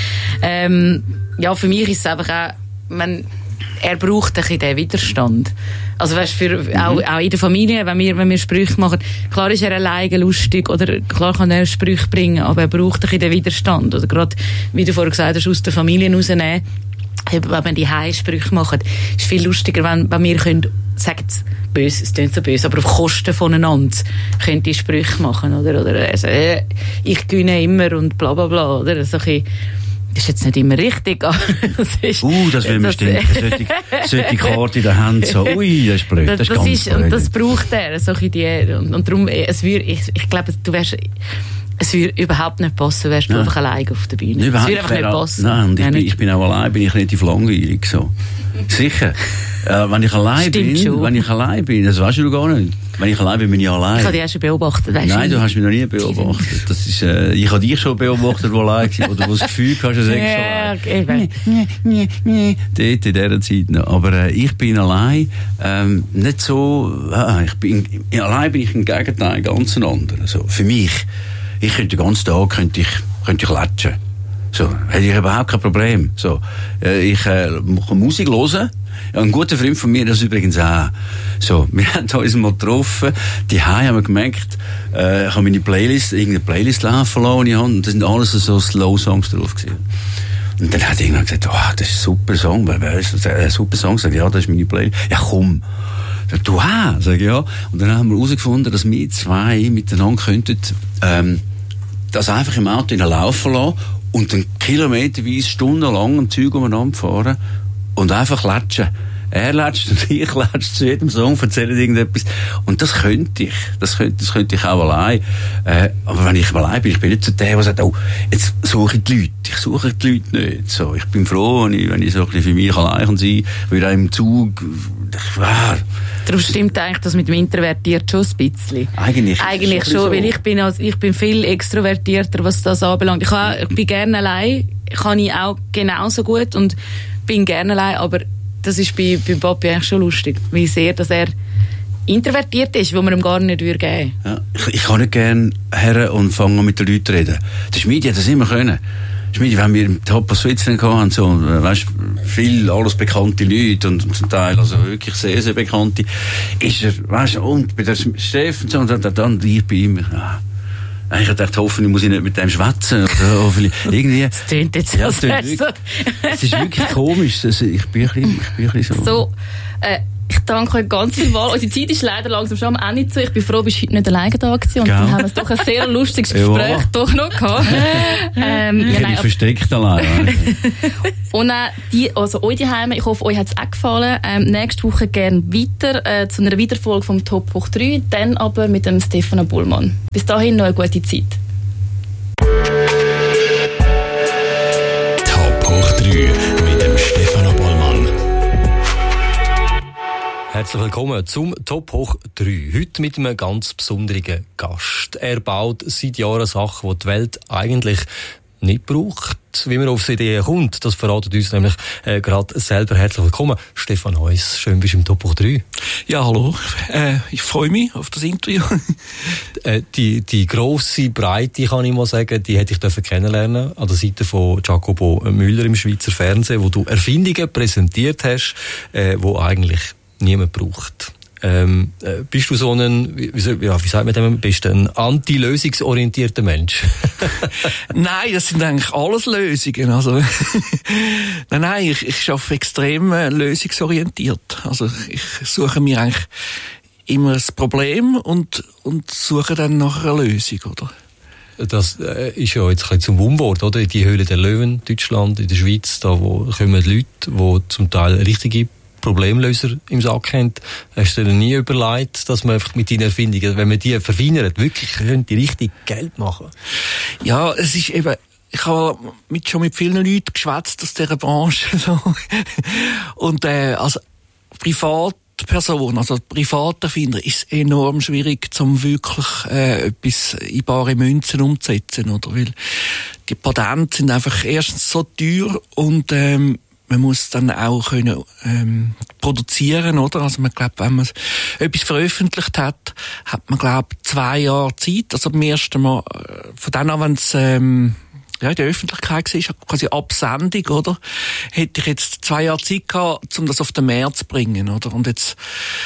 du. Ja, für mich ist es einfach auch, er braucht ein bisschen den Widerstand. Also weißt, auch in der Familie, wenn wir Sprüche machen, klar ist er alleine lustig oder klar kann er Sprüche bringen, aber er braucht ein bisschen den Widerstand. Oder gerade, wie du vorher gesagt hast, aus der Familie rausnehmen. Wenn wir die Heimsprüche machen, ist viel lustiger, wenn wir können, sagen es böse, es klingt so böse, aber auf Kosten voneinander können die Sprüche machen, oder also, ich gewinne immer und bla bla bla, oder so ein bisschen. Das ist jetzt nicht immer richtig, aber das ist... das will man stimmen. Solche Karte in der Hand, so, ui, das ist blöd, das ist ganz blöd. Und das braucht er, so ein bisschen und darum, ich glaube, es würde überhaupt nicht passen, wärst du einfach allein auf der Bühne. Es würde einfach nicht passen. Nein, und ich bin auch allein, bin ich relativ langweilig, so. Sicher. Wenn ich allein bin, das weißt du gar nicht. Wenn ich allein bin ich allein. Ich habe dich auch schon beobachtet, weißt du? Nein, du hast mich noch nie beobachtet. Das ist, ich habe dich schon beobachtet, wo allein war, oder wo das Gefühl hast, du sagst schon allein. Dort in dieser Zeit noch. Aber ich bin allein, nicht so, allein bin ich im Gegenteil ganz ein anderer. So, für mich, ich könnte den ganzen Tag könnte ich latschen. So, hätte ich überhaupt kein Problem. So, ich kann Musik hören. Ja, ein guter Freund von mir, das übrigens auch. So, wir haben uns mal getroffen. Die haben wir gemerkt, ich habe meine irgendeine Playlist laufen lassen, und da sind alles so Slow-Songs drauf gewesen. Und dann hat irgendwann gesagt, das ist ein super Song. Wer ist ein super Song? Sag ich, ja, das ist meine Playlist. Ja, komm. Du auch? Sag ich, ja. Und dann haben wir herausgefunden, dass wir zwei miteinander könnten, das einfach im Auto laufen lassen und dann kilometerweise stundenlang am Zeug umeinander fahren und einfach latschen. Er latscht und ich latsche zu jedem Song, erzähle irgendetwas. Und das könnte ich. Das könnte ich auch allein. Aber wenn ich allein bin, ich bin nicht so der sagt, jetzt suche ich die Leute. Ich suche die Leute nicht. So, ich bin froh, wenn ich so ein bisschen für mich allein sein kann, weil auch im Zug, Darum stimmt eigentlich das mit dem Introvertiert schon ein bisschen. Eigentlich schon, so. Weil ich bin viel extrovertierter, was das anbelangt. Ich bin gerne allein, kann ich auch genauso gut und bin gerne allein, aber das ist bei Papi eigentlich schon lustig, wie sehr, dass er introvertiert ist, wo man ihm gar nicht geben würde. Ja, ich kann nicht gerne her und fangen mit den Leuten zu reden. Der Schmiedi hat das immer können. Schmiedi, wenn wir im Top of Switzerland hatten, so, weißt, viel, alles bekannte Leute und zum Teil, also wirklich sehr, sehr bekannte, ist er, weißt, und bei der Steffen, so, und dann ich bei ihm, ich habe gedacht, hoffentlich muss ich nicht mit dem schwätzen, oder hoffentlich, irgendwie. Das tönt jetzt es ist wirklich komisch, ich bin ein bisschen so. Ich danke euch ganz viel mal. Unsere Zeit ist leider langsam schon am Ende zu. Ich bin froh, bist heute nicht alleine da gewesen. Und dann haben wir doch ein sehr lustiges Gespräch doch noch gehabt. Ich versteckt allein. Und euch daheim, ich hoffe, euch hat es auch gefallen. Nächste Woche gerne weiter zu einer Wiederfolge vom Top hoch 3, dann aber mit dem Stefano Bullmann. Bis dahin noch eine gute Zeit. Top hoch 3 mit dem Stefano Bullmann. Herzlich willkommen zum Top hoch 3. Heute mit einem ganz besonderen Gast. Er baut seit Jahren Sachen, die die Welt eigentlich nicht braucht. Wie man auf die Idee kommt, das verratet uns nämlich gerade selber. Herzlich willkommen, Stefan Heuss. Schön, bist du im Top hoch 3. Ja, hallo. Ich freue mich auf das Interview. Die grosse Breite, kann ich mal sagen, die hätte ich kennenlernen an der Seite von Jacobo Müller im Schweizer Fernsehen, wo du Erfindungen präsentiert hast, wo eigentlich niemand braucht. Bist du so wie sagt man dem, bist du ein anti-lösungsorientierter Mensch? Nein, das sind eigentlich alles Lösungen. Also, nein, ich arbeite extrem lösungsorientiert. Also, ich suche mir eigentlich immer ein Problem und suche dann nach einer Lösung, oder? Das ist ja jetzt ein bisschen zum Unwort, oder? Die Höhle der Löwen, Deutschland, in der Schweiz, da wo kommen Leute, die zum Teil richtige Problemlöser im Sack haben. Hast du dir nie überlegt, dass man einfach mit deinen Erfindungen, wenn man die verfeinert, wirklich könnte richtig Geld machen? Ja, es ist eben, ich habe schon mit vielen Leuten geschwätzt aus dieser Branche. So. Und als Privatperson, also Privaterfinder, ist es enorm schwierig, um wirklich etwas in bare Münzen umzusetzen, oder? Weil die Patente sind einfach erstens so teuer und man muss dann auch können produzieren, oder? Also man glaubt, wenn man etwas veröffentlicht hat, hat man glaubt 2 Jahre Zeit. Also beim ersten Mal von dann an, wenn es in der Öffentlichkeit war, quasi Absendung, oder? Hätte ich jetzt 2 Jahre Zeit gehabt, um das auf den Markt zu bringen, oder? Und jetzt,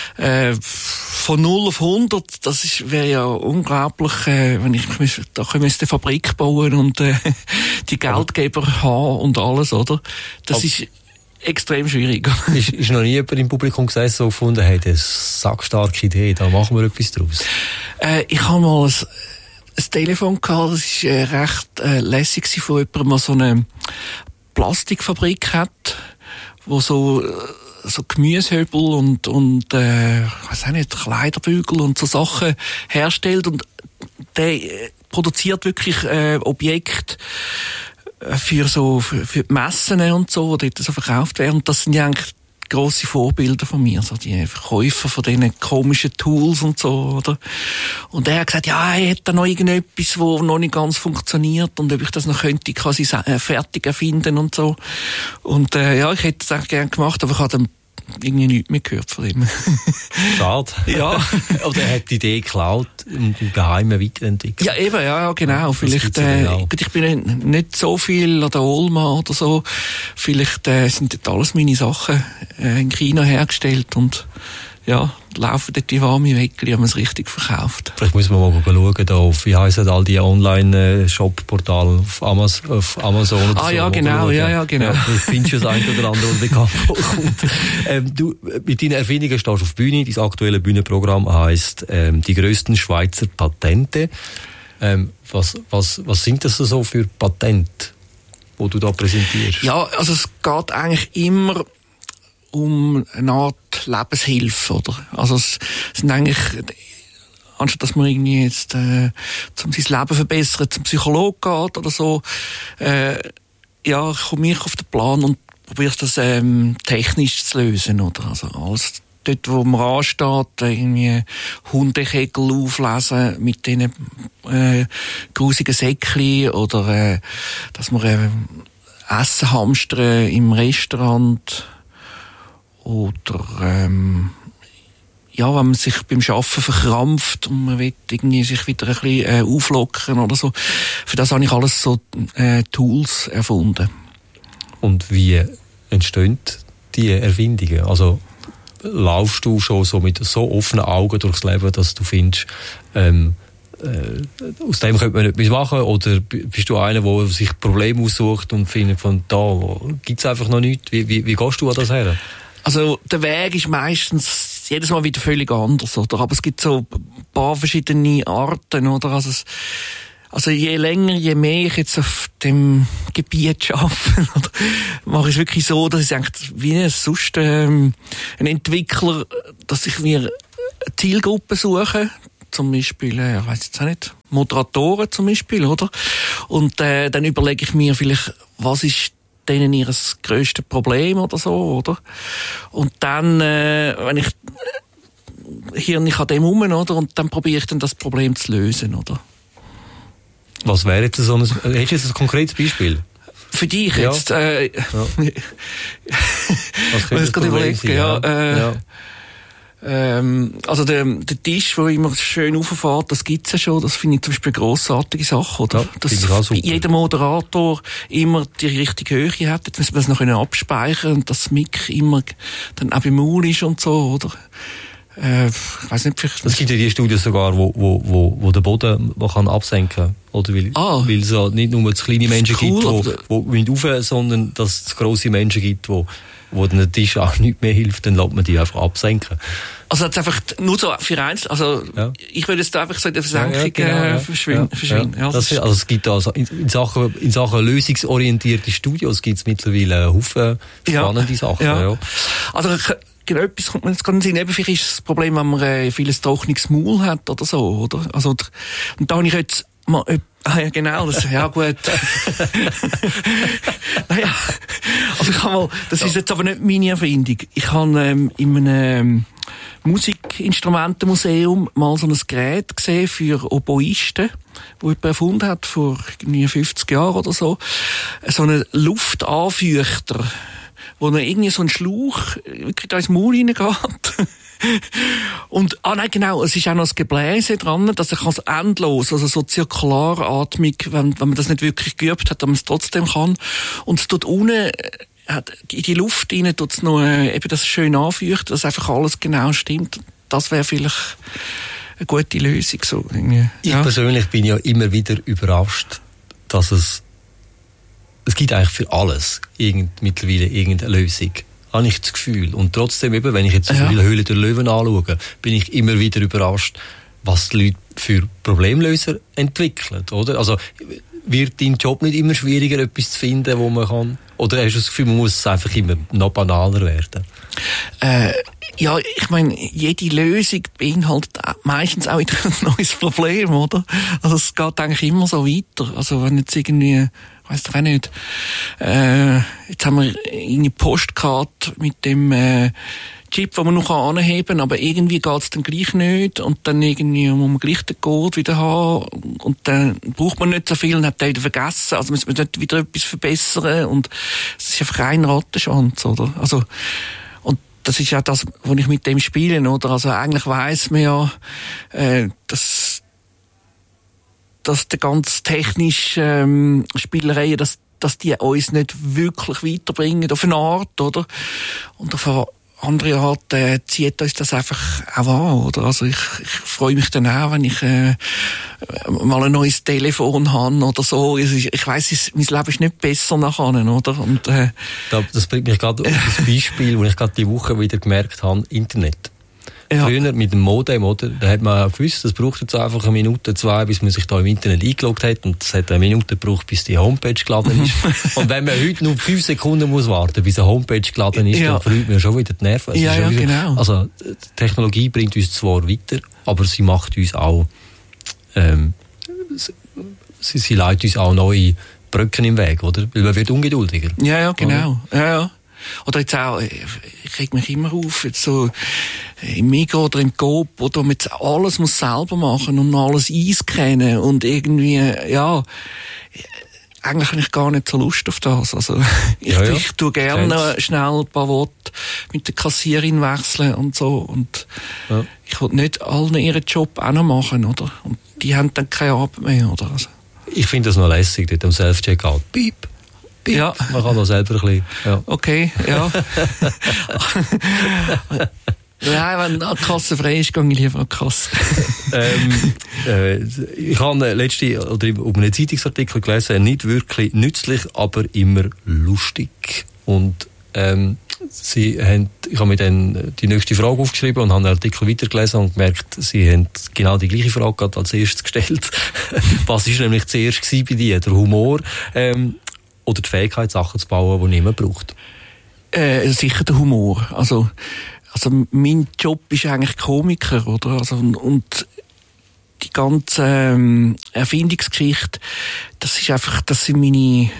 von 0 auf 100, das wäre ja unglaublich, wenn ich da müsste eine Fabrik bauen und, die Geldgeber haben und alles, oder? Das ist extrem schwierig. Ist noch nie jemand im Publikum gesagt, so gefunden, hey, das ist eine sackstarke Idee, da machen wir etwas draus? Ich habe mal ein Telefon gehabt, das war recht lässig von jemandem, der so eine Plastikfabrik hat, wo so Gemüsehöbel und weiß auch nicht, Kleiderbügel und so Sachen herstellt, und der produziert wirklich Objekte für die Messen und so, die dort so verkauft werden, und das sind ja eigentlich grosse Vorbilder von mir, so die Verkäufer von diesen komischen Tools und so, oder? Und er hat gesagt, ja, er hätte da noch irgendetwas, wo noch nicht ganz funktioniert, und ob ich das noch könnte quasi fertig erfinden und so. Und ja, ich hätte das eigentlich gerne gemacht, aber ich habe dann irgendwie nichts mehr gehört von ihm. Schade. Ja. Oder er hat die Idee geklaut und im Geheimen weiterentwickelt. Ja, eben, ja, genau. Vielleicht, ich bin nicht so viel an der Olma oder so. Vielleicht sind dort alles meine Sachen in China hergestellt und ja, laufen dort die warme Weckli, haben wir es richtig verkauft. Vielleicht muss man mal schauen, da auf, wie heissen all die Online-Shop-Portale auf Amazon oder so. Ja, genau, ja, genau. Ja, vielleicht findest du das ein oder andere, was bekannt vorkommt. Du, mit deinen Erfindungen stehst du auf der Bühne. Dein aktuelle Bühnenprogramm heisst die grössten Schweizer Patente. Was sind das so für Patente, die du da präsentierst? Ja, also es geht eigentlich immer um eine Art Lebenshilfe, oder? Also es sind eigentlich, anstatt dass man irgendwie jetzt zum sein Leben verbessern zum Psychologen geht oder so, ja, komme ich auf den Plan und probiere das technisch zu lösen, oder? Also alles dort, wo man ansteht, irgendwie Hundekegel auflesen mit diesen grusigen Säckchen, oder dass man Essen hamstern im Restaurant, oder ja, wenn man sich beim Arbeiten verkrampft und man will irgendwie sich wieder ein bisschen auflockern oder so. Für das habe ich alles so Tools erfunden. Und wie entstehen die Erfindungen? Also laufst du schon so mit so offenen Augen durchs Leben, dass du findest, aus dem könnte man etwas machen, oder bist du einer, der sich Probleme aussucht und findet, von da gibt es einfach noch nichts? Wie gehst du an das her? Also der Weg ist meistens jedes Mal wieder völlig anders, oder? Aber es gibt so ein paar verschiedene Arten, oder? Also je länger, je mehr ich jetzt auf dem Gebiet arbeite, oder, mache ich es wirklich so, dass ich eigentlich wie sonst ein Entwickler, dass ich mir eine Zielgruppe suche, zum Beispiel, ich weiss jetzt auch nicht, Moderatoren zum Beispiel, oder? Und dann überlege ich mir vielleicht, was ist denen ihr grösstes Problem oder so, oder? Und dann, wenn ich Hirn an dem rum, oder? Und dann probiere ich dann das Problem zu lösen, oder? Was wäre jetzt so ein, hättest du jetzt ein konkretes Beispiel? Für dich jetzt, ja. Was könnte das überlegen, ja. Also der Tisch, der immer schön rauffährt, das gibt's ja schon. Das finde ich zum Beispiel eine grossartige Sache, oder? Ja, dass jeder Moderator immer die richtige Höhe hat. Jetzt müssen wir das noch abspeichern und das Mic immer dann auch im Maul ist und so, oder? Ich weiss nicht, vielleicht... Es gibt ja die Studios sogar, wo der Boden man kann absenken kann. Oder weil es halt nicht nur kleine Menschen gibt, die rauf, sondern dass es grosse Menschen gibt, wo der Tisch auch nicht mehr hilft, dann lässt man die einfach absenken. Also jetzt einfach nur so für eins, also ja. Ich würde jetzt einfach so in der Versenkung verschwinden. Ja. Also es gibt also in Sachen lösungsorientierte Studios gibt es mittlerweile Haufen spannende Sachen. Ja. Ja. Also genau, etwas kommt mir jetzt gerade in den Sinn. Eben, vielleicht ist das Problem, wenn man vieles trockenes Maul hat oder so, oder? Also, und da habe ich jetzt mal, ja, genau, das, ja, gut. Naja, also ich habe mal, das ist jetzt aber nicht meine Erfindung. Ich habe, in einem, Musikinstrumentenmuseum mal so ein Gerät gesehen für Oboisten, wo jemand erfunden hat, vor 50 Jahren oder so. So einen Luftanfeuchter, wo dann irgendwie so ein Schlauch wirklich da ins Maul reingeht. Und, nein, genau, es ist auch noch das Gebläse dran, dass er es endlos, also so zirkularatmung, wenn man das nicht wirklich geübt hat, dass man es trotzdem kann. Und es tut unten, in die Luft rein, tut es noch, eben das schön anfeuchten, dass einfach alles genau stimmt. Das wäre vielleicht eine gute Lösung, so irgendwie. Ich persönlich bin ja immer wieder überrascht, dass es gibt eigentlich für alles mittlerweile irgendeine Lösung. Habe ich das Gefühl. Und trotzdem eben, wenn ich jetzt Höhle der Löwen anschaue, bin ich immer wieder überrascht, was die Leute für Problemlöser entwickeln, oder? Also, wird dein Job nicht immer schwieriger, etwas zu finden, wo man kann? Oder hast du das Gefühl, man muss es einfach immer noch banaler werden? Ja, ich meine, jede Lösung beinhaltet meistens auch wieder ein neues Problem, oder? Also es geht eigentlich immer so weiter. Also wenn jetzt irgendwie, weiss doch auch nicht, jetzt haben wir eine Postkarte mit dem Chip, den man noch anheben kann, aber irgendwie geht's dann gleich nicht und dann irgendwie muss man gleich den Code wieder haben und dann braucht man nicht so viel und hat den wieder vergessen, also muss man nicht wieder etwas verbessern und es ist einfach ein Rattenschwanz, oder? Also, und das ist ja das, was ich mit dem spiele, oder? Also eigentlich weiss man ja, dass der ganz technische Spielereien, dass die uns nicht wirklich weiterbringen, auf eine Art, oder? Und auf eine andere Art zieht uns das einfach auch an, oder? Also ich freue mich dann auch, wenn ich mal ein neues Telefon habe oder so. Ich weiss, mein Leben ist nicht besser nachher, oder? Und, das bringt mich gerade auf das Beispiel, wo ich gerade die Woche wieder gemerkt habe, Internet. Ja. Früher mit dem Modem, oder? Da hat man auch gewusst, das braucht jetzt einfach 1 Minute, 2, bis man sich da im Internet eingeloggt hat. Und es hat 1 Minute gebraucht, bis die Homepage geladen ist. Und wenn man heute nur 5 Sekunden muss warten, bis eine Homepage geladen ist, dann verliert man schon wieder die Nerven. Ja, genau. Also, die Technologie bringt uns zwar weiter, aber sie macht uns auch, sie leitet uns auch neue Brücken im Weg, oder? Weil man wird ungeduldiger. Ja, genau. Ja. Oder jetzt auch, ich reg mich immer auf, jetzt so im Migros oder im Coop, oder man jetzt alles muss selber machen und alles einscannen und irgendwie, ja, eigentlich habe ich gar nicht so Lust auf das. Also, ich tue gerne schnell ein paar Worte mit der Kassierin wechseln und so und ich will nicht allen ihren Job auch noch machen, oder? Und die haben dann keine Arbeit mehr, oder? Also. Ich finde das noch lässig, dort am Self-Checkout. Piep. Ja, man kann da selber ein bisschen. Ja. Okay, ja. Nein, wenn die Kasse frei ist, gehe ich lieber an die Kasse. Ich habe letzte oder auf einem Zeitungsartikel gelesen, nicht wirklich nützlich, aber immer lustig. Und ich habe mir dann die nächste Frage aufgeschrieben und habe den Artikel weitergelesen und gemerkt, sie haben genau die gleiche Frage als erstes gestellt. Was war nämlich zuerst bei dir? Der Humor oder die Fähigkeit, Sachen zu bauen, die niemand braucht? Sicher der Humor. Also mein Job ist eigentlich Komiker, oder? Also, und die ganze Erfindungsgeschichte, das sind meine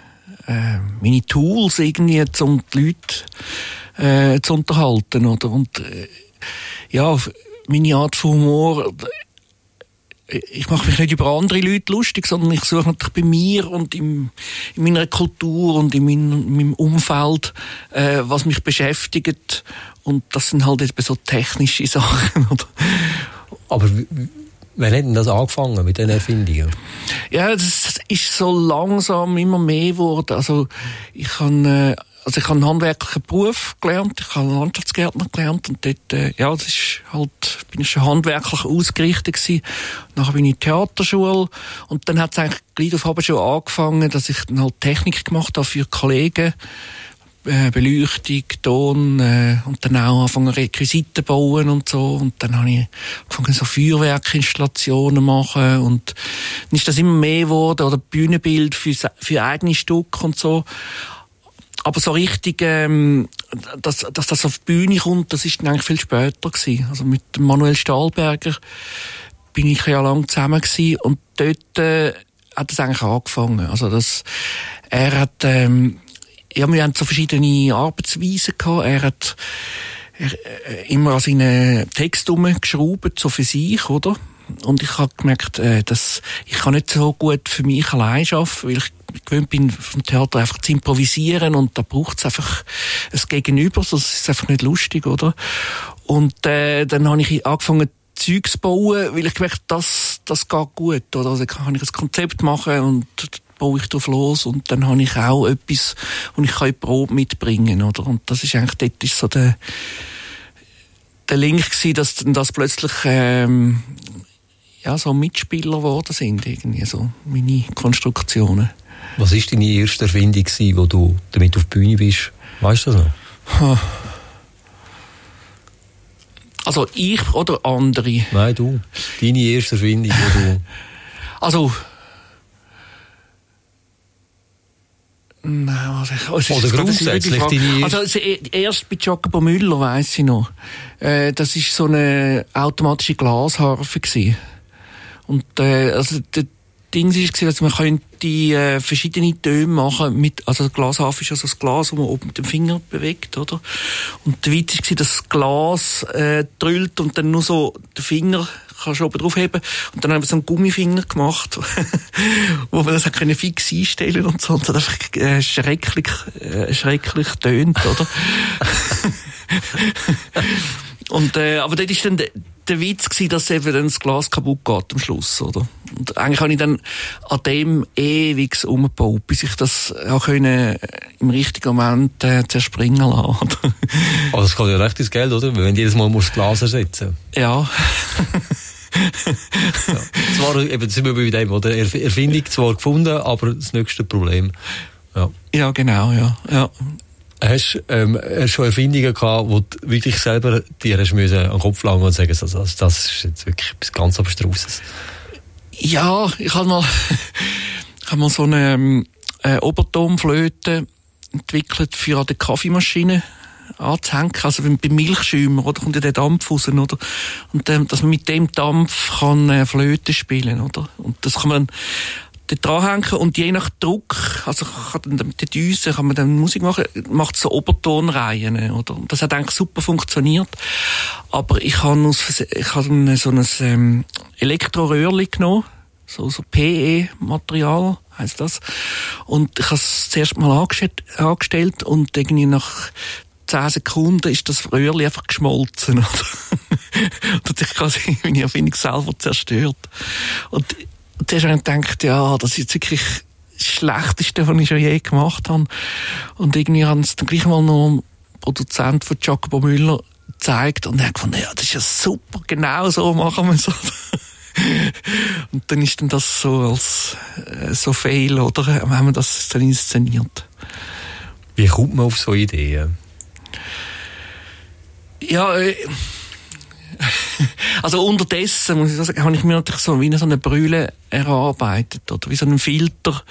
Tools irgendwie, um die Leute zu unterhalten, oder? Und ja, meine Art von Humor, ich mache mich nicht über andere Leute lustig, sondern ich suche natürlich bei mir und in meiner Kultur und in meinem Umfeld, was mich beschäftigt. Und das sind halt eben so technische Sachen. Oder? Aber wann hat denn das angefangen mit den Erfindungen? Ja, das ist so langsam immer mehr geworden. Also ich habe einen handwerklichen Beruf gelernt, ich habe Landschaftsgärtner gelernt und dort, das ist halt, bin ich schon handwerklich ausgerichtet gewesen. Nachher bin ich in die Theaterschule und dann hat es eigentlich gleich auf schon angefangen, dass ich dann halt Technik gemacht habe für Kollegen, Beleuchtung, Ton, und dann auch angefangen Requisiten bauen und so, und dann habe ich angefangen so Feuerwerkinstallationen machen und dann ist das immer mehr geworden, oder Bühnenbild für eigene Stücke und so. Aber so richtig, dass das auf die Bühne kommt, das ist dann eigentlich viel später gewesen. Also mit Manuel Stahlberger bin ich ja lange zusammen gewesen und dort hat es eigentlich angefangen. Also er hat, wir haben so verschiedene Arbeitsweisen gehabt. Er hat immer an seinen Text rumgeschraubt, so für sich, oder? Und ich habe gemerkt, dass ich kann nicht so gut für mich allein arbeiten, weil ich gewöhnt bin, vom Theater einfach zu improvisieren und da braucht es einfach ein Gegenüber, sonst ist es einfach nicht lustig, oder? Und dann habe ich angefangen, Zeug zu bauen, weil ich gemerkt habe, das geht gut, oder? Also kann ich ein Konzept machen und baue ich drauf los und dann habe ich auch etwas, wo ich in die Probe mitbringen kann, oder? Und das ist eigentlich, dort ist so der Link gewesen, dass dann das plötzlich so Mitspieler geworden sind, irgendwie so meine Konstruktionen. Was war deine erste Erfindung, wo du damit auf die Bühne bist? Weißt du das noch? Also ich oder andere? Nein, du. Deine erste Erfindung, wo du... Also... Nein, oder grundsätzlich deine... Also erst bei Jacopo Müller, weiss ich noch. Das war so eine automatische Glasharfe gewesen. Und also der Ding war, dass man könnte verschiedene Töne machen mit, also das Glasharfe ist also das Glas, das man oben mit dem Finger bewegt, oder? Und der Witz war, dass das Glas drüllt und dann nur so den Finger kannst du oben draufheben. Und dann haben wir so einen Gummifinger gemacht, wo man das auch fix einstellen und so. Und das hat einfach schrecklich tönt, oder? Und, aber dort ist dann der Witz gewesen, dass eben dann das Glas kaputt geht am Schluss, oder? Und eigentlich habe ich dann an dem ewig umgebaut, bis ich das auch können im richtigen Moment zerspringen lassen. Aber das geht ja recht ins Geld, oder? Wenn jedes Mal das Glas ersetzen. Ja. Ja. Zwar, eben, sind wir bei dem, oder? Erfindung zwar gefunden, aber das nächste Problem. Ja, ja genau, ja. Hast du schon Erfindungen gehabt, wo du wirklich selber dir hast müssen an den Kopf langen und sagen, das ist jetzt wirklich etwas ganz Abstruses? Ja, ich habe mal so eine Obertonflöte entwickelt für eine Kaffeemaschine anzuhängen, also beim Milchschäumer, oder, kommt ja der Dampf raus, oder? Und dass man mit dem Dampf kann Flöte spielen, oder? Und das kann man dort dranhängen und je nach Druck, also mit den Düsen kann man dann Musik machen, macht so Obertonreihen, oder? Und das hat eigentlich super funktioniert, aber ich habe so ein Elektroröhrchen genommen, so PE-Material heisst das, und ich habe es zuerst mal angestellt und irgendwie nach 10 Sekunden ist das Röhrchen einfach geschmolzen, oder? Und hat sich quasi meine Erfindung selber zerstört. Und zuerst habe ich gedacht, ja, das ist jetzt wirklich das Schlechteste, was ich schon je gemacht habe. Und irgendwie haben es dann gleich mal noch ein Produzent von Jacopo Müller gezeigt und er hat gefunden, ja, das ist ja super, genau so machen wir es. Und dann ist dann das so als so Fail, oder? Haben wir das dann inszeniert. Wie kommt man auf so Ideen? Ja, also unterdessen, muss ich sagen, habe ich mir natürlich so wie so eine Brille erarbeitet, oder wie so einen Filter,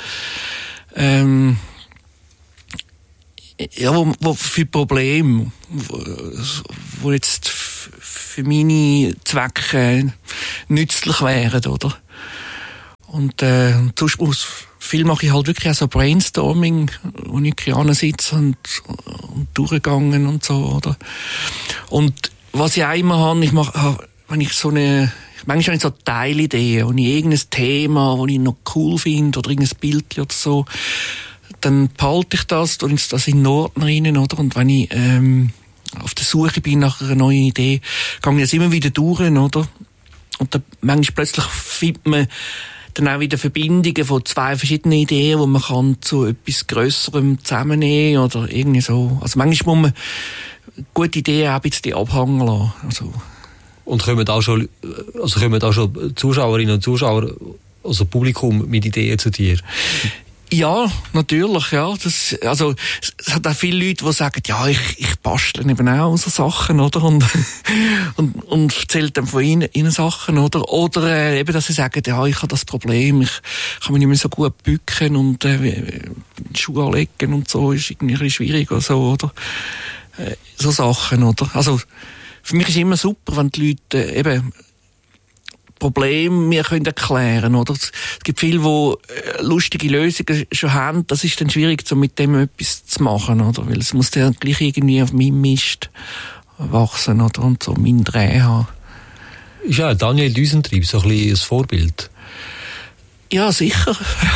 wo für Probleme, wo jetzt für meine Zwecke nützlich wären, oder? Und sonst viel mache ich halt wirklich auch so Brainstorming, wo ich gerne sitze und durchgegangen und so, oder? Und was ich auch immer habe, wenn ich manchmal habe ich so Teilideen, wo ich irgendein Thema, wo ich noch cool finde, oder irgendein Bild oder so, dann behalte ich das und das in den Ordner rein, oder? Und wenn ich auf der Suche bin nach einer neuen Idee, gehe ich das immer wieder durch, oder? Und dann manchmal plötzlich findet man dann auch wieder Verbindungen von 2 verschiedenen Ideen, die man kann zu etwas Grösserem zusammennehmen oder irgendwie so. Also manchmal muss man gute Ideen auch ein bisschen abhängen lassen. Also. Und kommen auch schon Zuschauerinnen und Zuschauer, also Publikum, mit Ideen zu dir? Ja, natürlich, ja. Es hat auch viele Leute, die sagen, ja, ich bastle eben auch so Sachen, oder? Und erzählt dann von ihnen Sachen, oder? Oder eben, dass sie sagen, ja, ich habe das Problem, ich kann mich nicht mehr so gut bücken und den Schuh anlegen und so ist irgendwie ein bisschen schwierig oder so, oder? So Sachen, oder? Also, für mich ist immer super, wenn die Leute eben Probleme mir können erklären, oder? Es gibt viele, die lustige Lösungen schon haben. Das ist dann schwierig, so mit dem etwas zu machen, oder? Weil es muss dann gleich irgendwie auf meinem Mist wachsen, oder? Und so meinen Dreh haben. Ist ja Daniel Düsentrieb so ein bisschen ein Vorbild? Ja, sicher.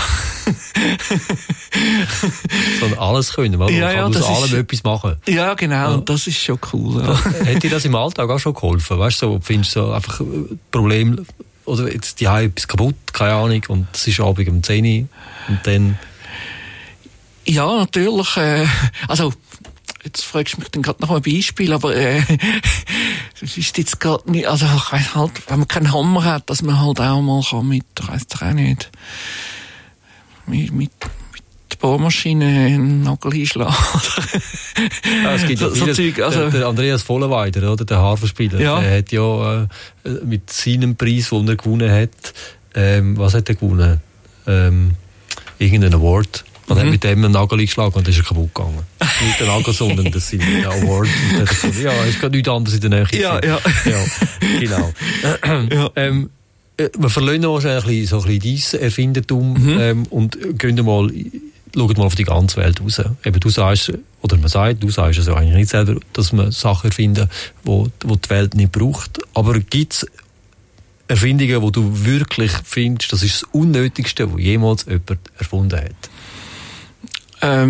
So alles können, man kann aus allem etwas machen. Ja, genau, ja. Das ist schon cool. Ja. Hat dir das im Alltag auch schon geholfen? Weißt du, so, findest du so einfach Problem oder jetzt die etwas kaputt, keine Ahnung, und es ist Abend um 10 Uhr und dann... Ja, natürlich. Also, jetzt fragst du mich dann gerade noch ein Beispiel, aber das ist jetzt gerade nicht... Also, ich weiss halt, wenn man keinen Hammer hat, dass man halt auch mal kann weiss ich auch nicht... Mit der Bohrmaschine einen Nagel einschlagen. Ja, es gibt ja viele, so Zeug, also der Andreas Vollenweider, oder, der Harfenspieler, ja. Der hat ja mit seinem Preis, den er gewonnen hat, was hat er gewonnen? Irgendeinen Award. Und hat mit dem einen Nagel eingeschlagen und ist er kaputt gegangen. Nicht der Nagel, sondern das sind Award. Und hat gesagt, ja, es geht nichts anderes in der Nähe. Ja, genau. Ja. Wir verlassen wahrscheinlich so ein bisschen dein Erfindertum und schauen mal auf die ganze Welt raus. Eben, du sagst, oder man sagt, du sagst es ja eigentlich nicht selber, dass man Sachen erfinden, wo die Welt nicht braucht. Aber gibt es Erfindungen, wo du wirklich findest, das ist das Unnötigste, was jemals jemand erfunden hat?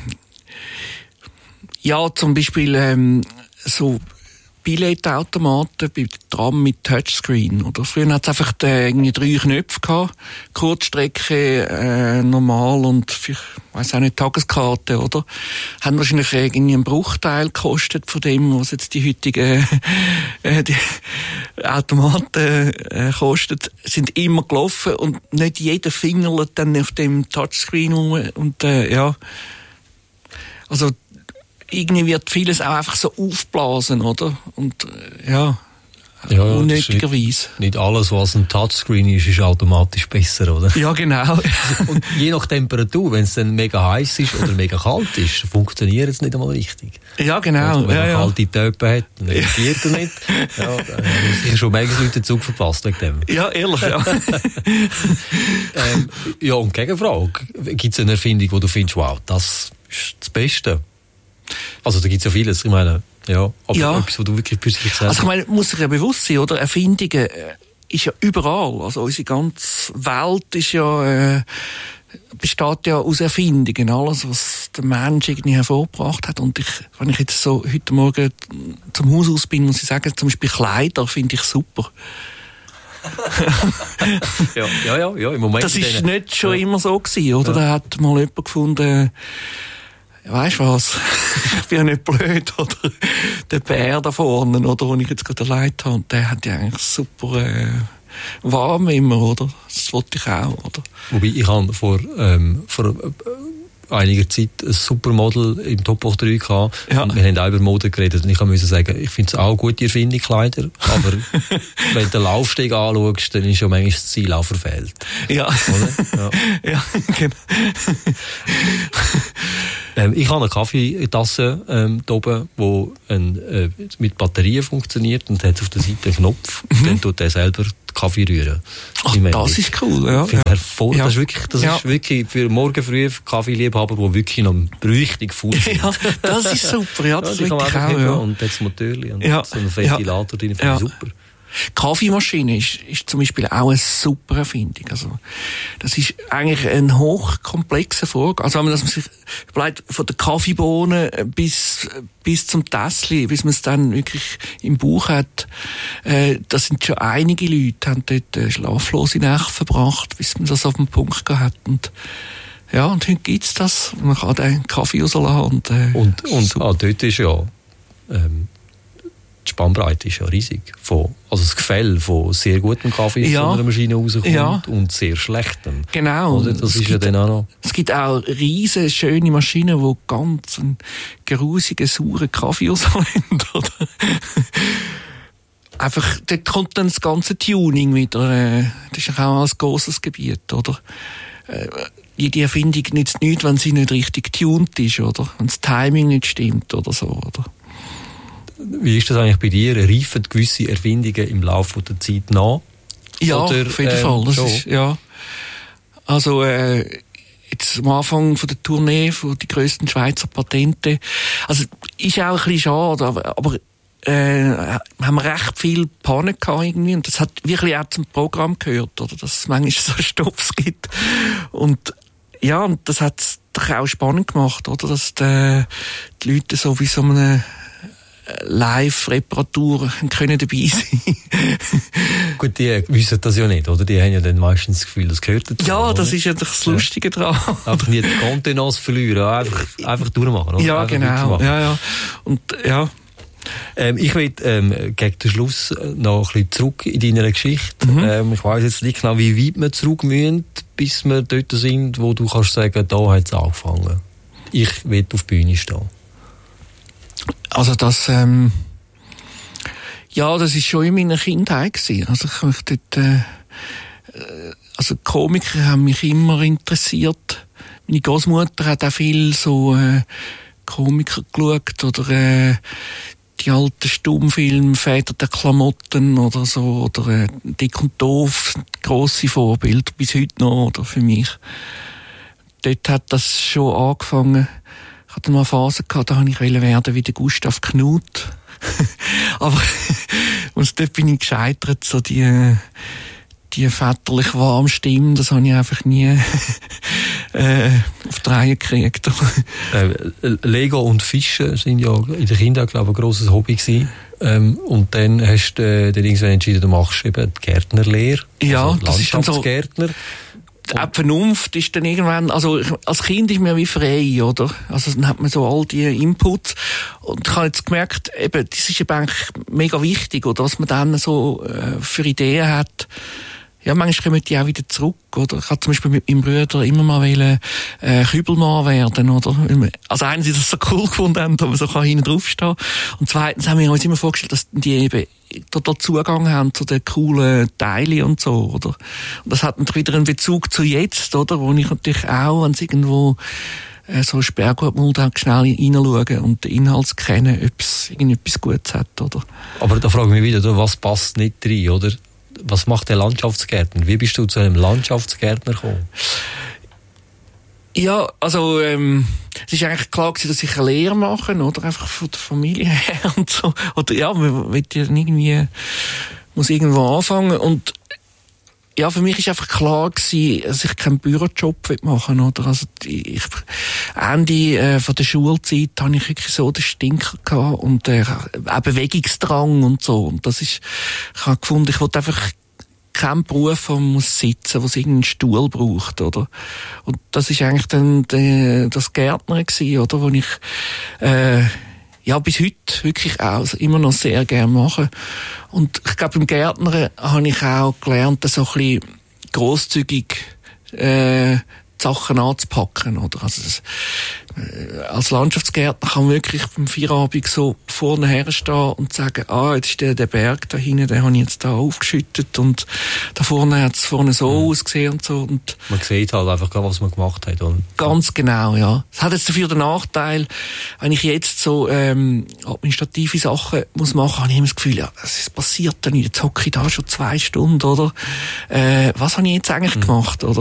Ja, zum Beispiel so Billetautomaten bei Tram mit Touchscreen. Oder früher hat es einfach irgendwie 3 Knöpfe gehabt. Kurzstrecke, normal und ich weiss auch nicht, Tageskarte, oder? Haben wahrscheinlich irgendwie einen Bruchteil gekostet von dem, was jetzt die heutigen die Automaten kostet. Sind immer gelaufen und nicht jeder fingerlet dann auf dem Touchscreen rum. Und ja, also irgendwie wird vieles auch einfach so aufblasen, oder? Und ja, unnötigerweise. Nicht alles, was ein Touchscreen ist automatisch besser, oder? Ja, genau. Und je nach Temperatur, wenn es dann mega heiß ist oder mega kalt ist, funktioniert es nicht einmal richtig. Ja, genau. Also, wenn man kalte Töpfe hat, dann reagiert er nicht. Ja, dann haben sicher schon manche Leute den Zug verpasst wegen dem. Ja, ehrlich, ja. Ja, und Gegenfrage. Gibt es eine Erfindung, wo du findest, wow, das ist das Beste? Also da gibt es ja vieles, ich meine, ja, aber etwas, wo du wirklich plötzlich sagst. Also ich meine, muss sich ja bewusst sein, oder? Erfindungen ist ja überall, also unsere ganze Welt ist ja, besteht ja aus Erfindungen, alles, was der Mensch irgendwie hervorgebracht hat. Und wenn ich jetzt so heute Morgen zum Haus aus bin, muss ich sagen, zum Beispiel Kleider finde ich super. ja, im Moment. Das ist nicht schon immer so gewesen, oder? Ja. Da hat mal jemand gefunden, weisst du was? Ich bin ja nicht blöd, oder? Der Bär da vorne, oder? Den ich jetzt gerade erlebt habe, der hat ja eigentlich super, warm immer, oder? Das wollte ich auch, oder? Wobei, ich habe vor einiger Zeit ein Supermodel im Top 3 gehabt. Ja. Und wir haben auch über Mode geredet. Und ich musste sagen, ich finde es auch gut, die Erfindung, Kleider. Aber wenn du den Laufsteg anschaust, dann ist ja manchmal das Ziel auch verfehlt. Ja. Oder? Ja, genau. Ich habe eine Kaffeetasse da oben, die mit Batterien funktioniert und hat auf der Seite einen Knopf. Und dann tut er selber Kaffee rühren. Ach, das ist cool, ja. Das ist wirklich für morgen früh Kaffeeliebhaber, die wirklich noch richtig faul sind. Ja, das ist super, ja, das ist wirklich auch, ja. Und jetzt Motörli und so einen Ventilator drin, finde ich super. Kaffeemaschine ist zum Beispiel auch eine super Erfindung. Also, das ist eigentlich ein hochkomplexer Vorgang. Also, wenn man sich überlegt, von der Kaffeebohne bis zum Tässchen, bis man es dann wirklich im Bauch hat, das sind schon einige Leute, haben dort schlaflose Nächte verbracht, bis man das auf den Punkt gehabt hat. Und ja, und heute gibt's das. Man kann den Kaffee rauslassen. Und dort ist ja, die Spannbreite ist ja riesig. Also das Gefälle von sehr gutem Kaffee von einer Maschine rauskommt und sehr schlechtem. Genau. Oder? Das ist ja dann auch noch. Es gibt auch riesige, schöne Maschinen, die ganz einen gerusigen, sauren Kaffee rauslassen. einfach, dort kommt dann das ganze Tuning wieder, das ist auch ein grosses Gebiet, oder? Jede Erfindung nützt nichts, wenn sie nicht richtig tuned ist, oder? Wenn das Timing nicht stimmt, oder so, oder? Wie ist das eigentlich bei dir? Reifen gewisse Erfindungen im Laufe der Zeit nach? Ja, oder, auf jeden Fall. Das ist, ja. Also, jetzt am Anfang von der Tournee von die grössten Schweizer Patente. Also, ist auch ein bisschen schade, aber haben wir recht viel Pannen gehabt irgendwie. Und das hat wirklich auch zum Programm gehört, oder? Dass es manchmal so Stops gibt. Und, ja, und das hat es doch auch spannend gemacht, oder? Dass die Leute so wie so eine Live-Reparatur können dabei sein. Gut, die wissen das ja nicht, oder? Die haben ja dann meistens das Gefühl, das gehört dazu. Ja, das oder? ist ja das Lustige dran. Einfach nicht die Kontenance verlieren, einfach durchmachen, oder? Ja, genau. Ja. Und, ja. Ich will gegen den Schluss noch ein bisschen zurück in deiner Geschichte. Ich weiss jetzt nicht genau, wie weit wir zurück müssen, bis wir dort sind, wo du kannst sagen, da hat es angefangen. Ich will auf die Bühne stehen. Also das, ja, das ist schon in meiner Kindheit gewesen. Also ich mich dort, also Komiker haben mich immer interessiert. Meine Großmutter hat auch viel so Komiker geschaut oder die alten Stummfilme, Väter der Klamotten oder so, oder Dick und Doof, grosse Vorbilder bis heute noch, oder für mich. Dort hat das schon angefangen. Ich hatte mal eine Phase gehabt, da wollte ich werden wie der Gustav Knuth. Aber und dort bin ich gescheitert, so die väterlich warme Stimme, das habe ich einfach nie auf die Reihe gekriegt. Lego und Fischen sind ja in der Kindheit, glaube ich, ein grosses Hobby gewesen. Und dann hast du dann irgendwann entschieden, du machst eben die Gärtnerlehre. Ja, also das ist dann so. Landschaftsgärtner. Die Vernunft ist dann irgendwann, also als Kind ist man wie frei, oder? Also dann hat man so all die Inputs und ich habe jetzt gemerkt, eben, das ist eben eigentlich mega wichtig, oder? Was man dann so für Ideen hat. Ja, manchmal kommen die auch wieder zurück, oder? Ich habe zum Beispiel mit meinem Bruder immer mal wollen, Kübelmann werden, oder? Also einerseits, dass sie so cool gefunden haben, dass man so hinten draufstehen kann. Und zweitens haben wir uns immer vorgestellt, dass die eben total Zugang haben zu den coolen Teilen und so, oder? Und das hat natürlich wieder einen Bezug zu jetzt, oder? Wo ich natürlich auch, wenn es irgendwo so Sperrgutmulde hat, schnell reinschauen und den Inhalt kennen, ob es irgendetwas Gutes hat, oder? Aber da frage ich mich wieder, was passt nicht rein, oder? Was macht der Landschaftsgärtner? Wie bist du zu einem Landschaftsgärtner gekommen? Ja, also es ist eigentlich klar gewesen, dass ich eine Lehre mache, oder? Einfach von der Familie her und so. Oder ja, man will ja irgendwie, muss irgendwo anfangen. Und ja, für mich ist einfach klar gewesen, dass ich keinen Bürojob machen will, oder? Also Ende von der Schulzeit hatte ich wirklich so den Stinker gehabt und auch Bewegungsdrang und so. Und das ist, ich habe gefunden, ich wollte einfach keinen Beruf, wo man muss sitzen, wo es irgendeinen Stuhl braucht, oder? Und das ist eigentlich dann das Gärtner gewesen, oder? Wo ich ja, bis heute wirklich auch immer noch sehr gerne mache. Und ich glaube, beim Gärtnern habe ich auch gelernt, so ein bisschen grosszügig Sachen anzupacken, oder? Also als Landschaftsgärtner kann man wirklich beim Feierabend so vorne herstehen und sagen, jetzt ist der Berg da hinten, den habe ich jetzt da aufgeschüttet und da vorne hat es vorne so ausgesehen und so. Und man sieht halt einfach, was man gemacht hat. Und ganz genau, ja. Es hat jetzt dafür den Nachteil, wenn ich jetzt so administrative Sachen muss machen, habe ich immer das Gefühl, ja, es passiert da nicht. Jetzt hocke ich da schon 2 Stunden, oder? Was habe ich jetzt eigentlich gemacht, oder?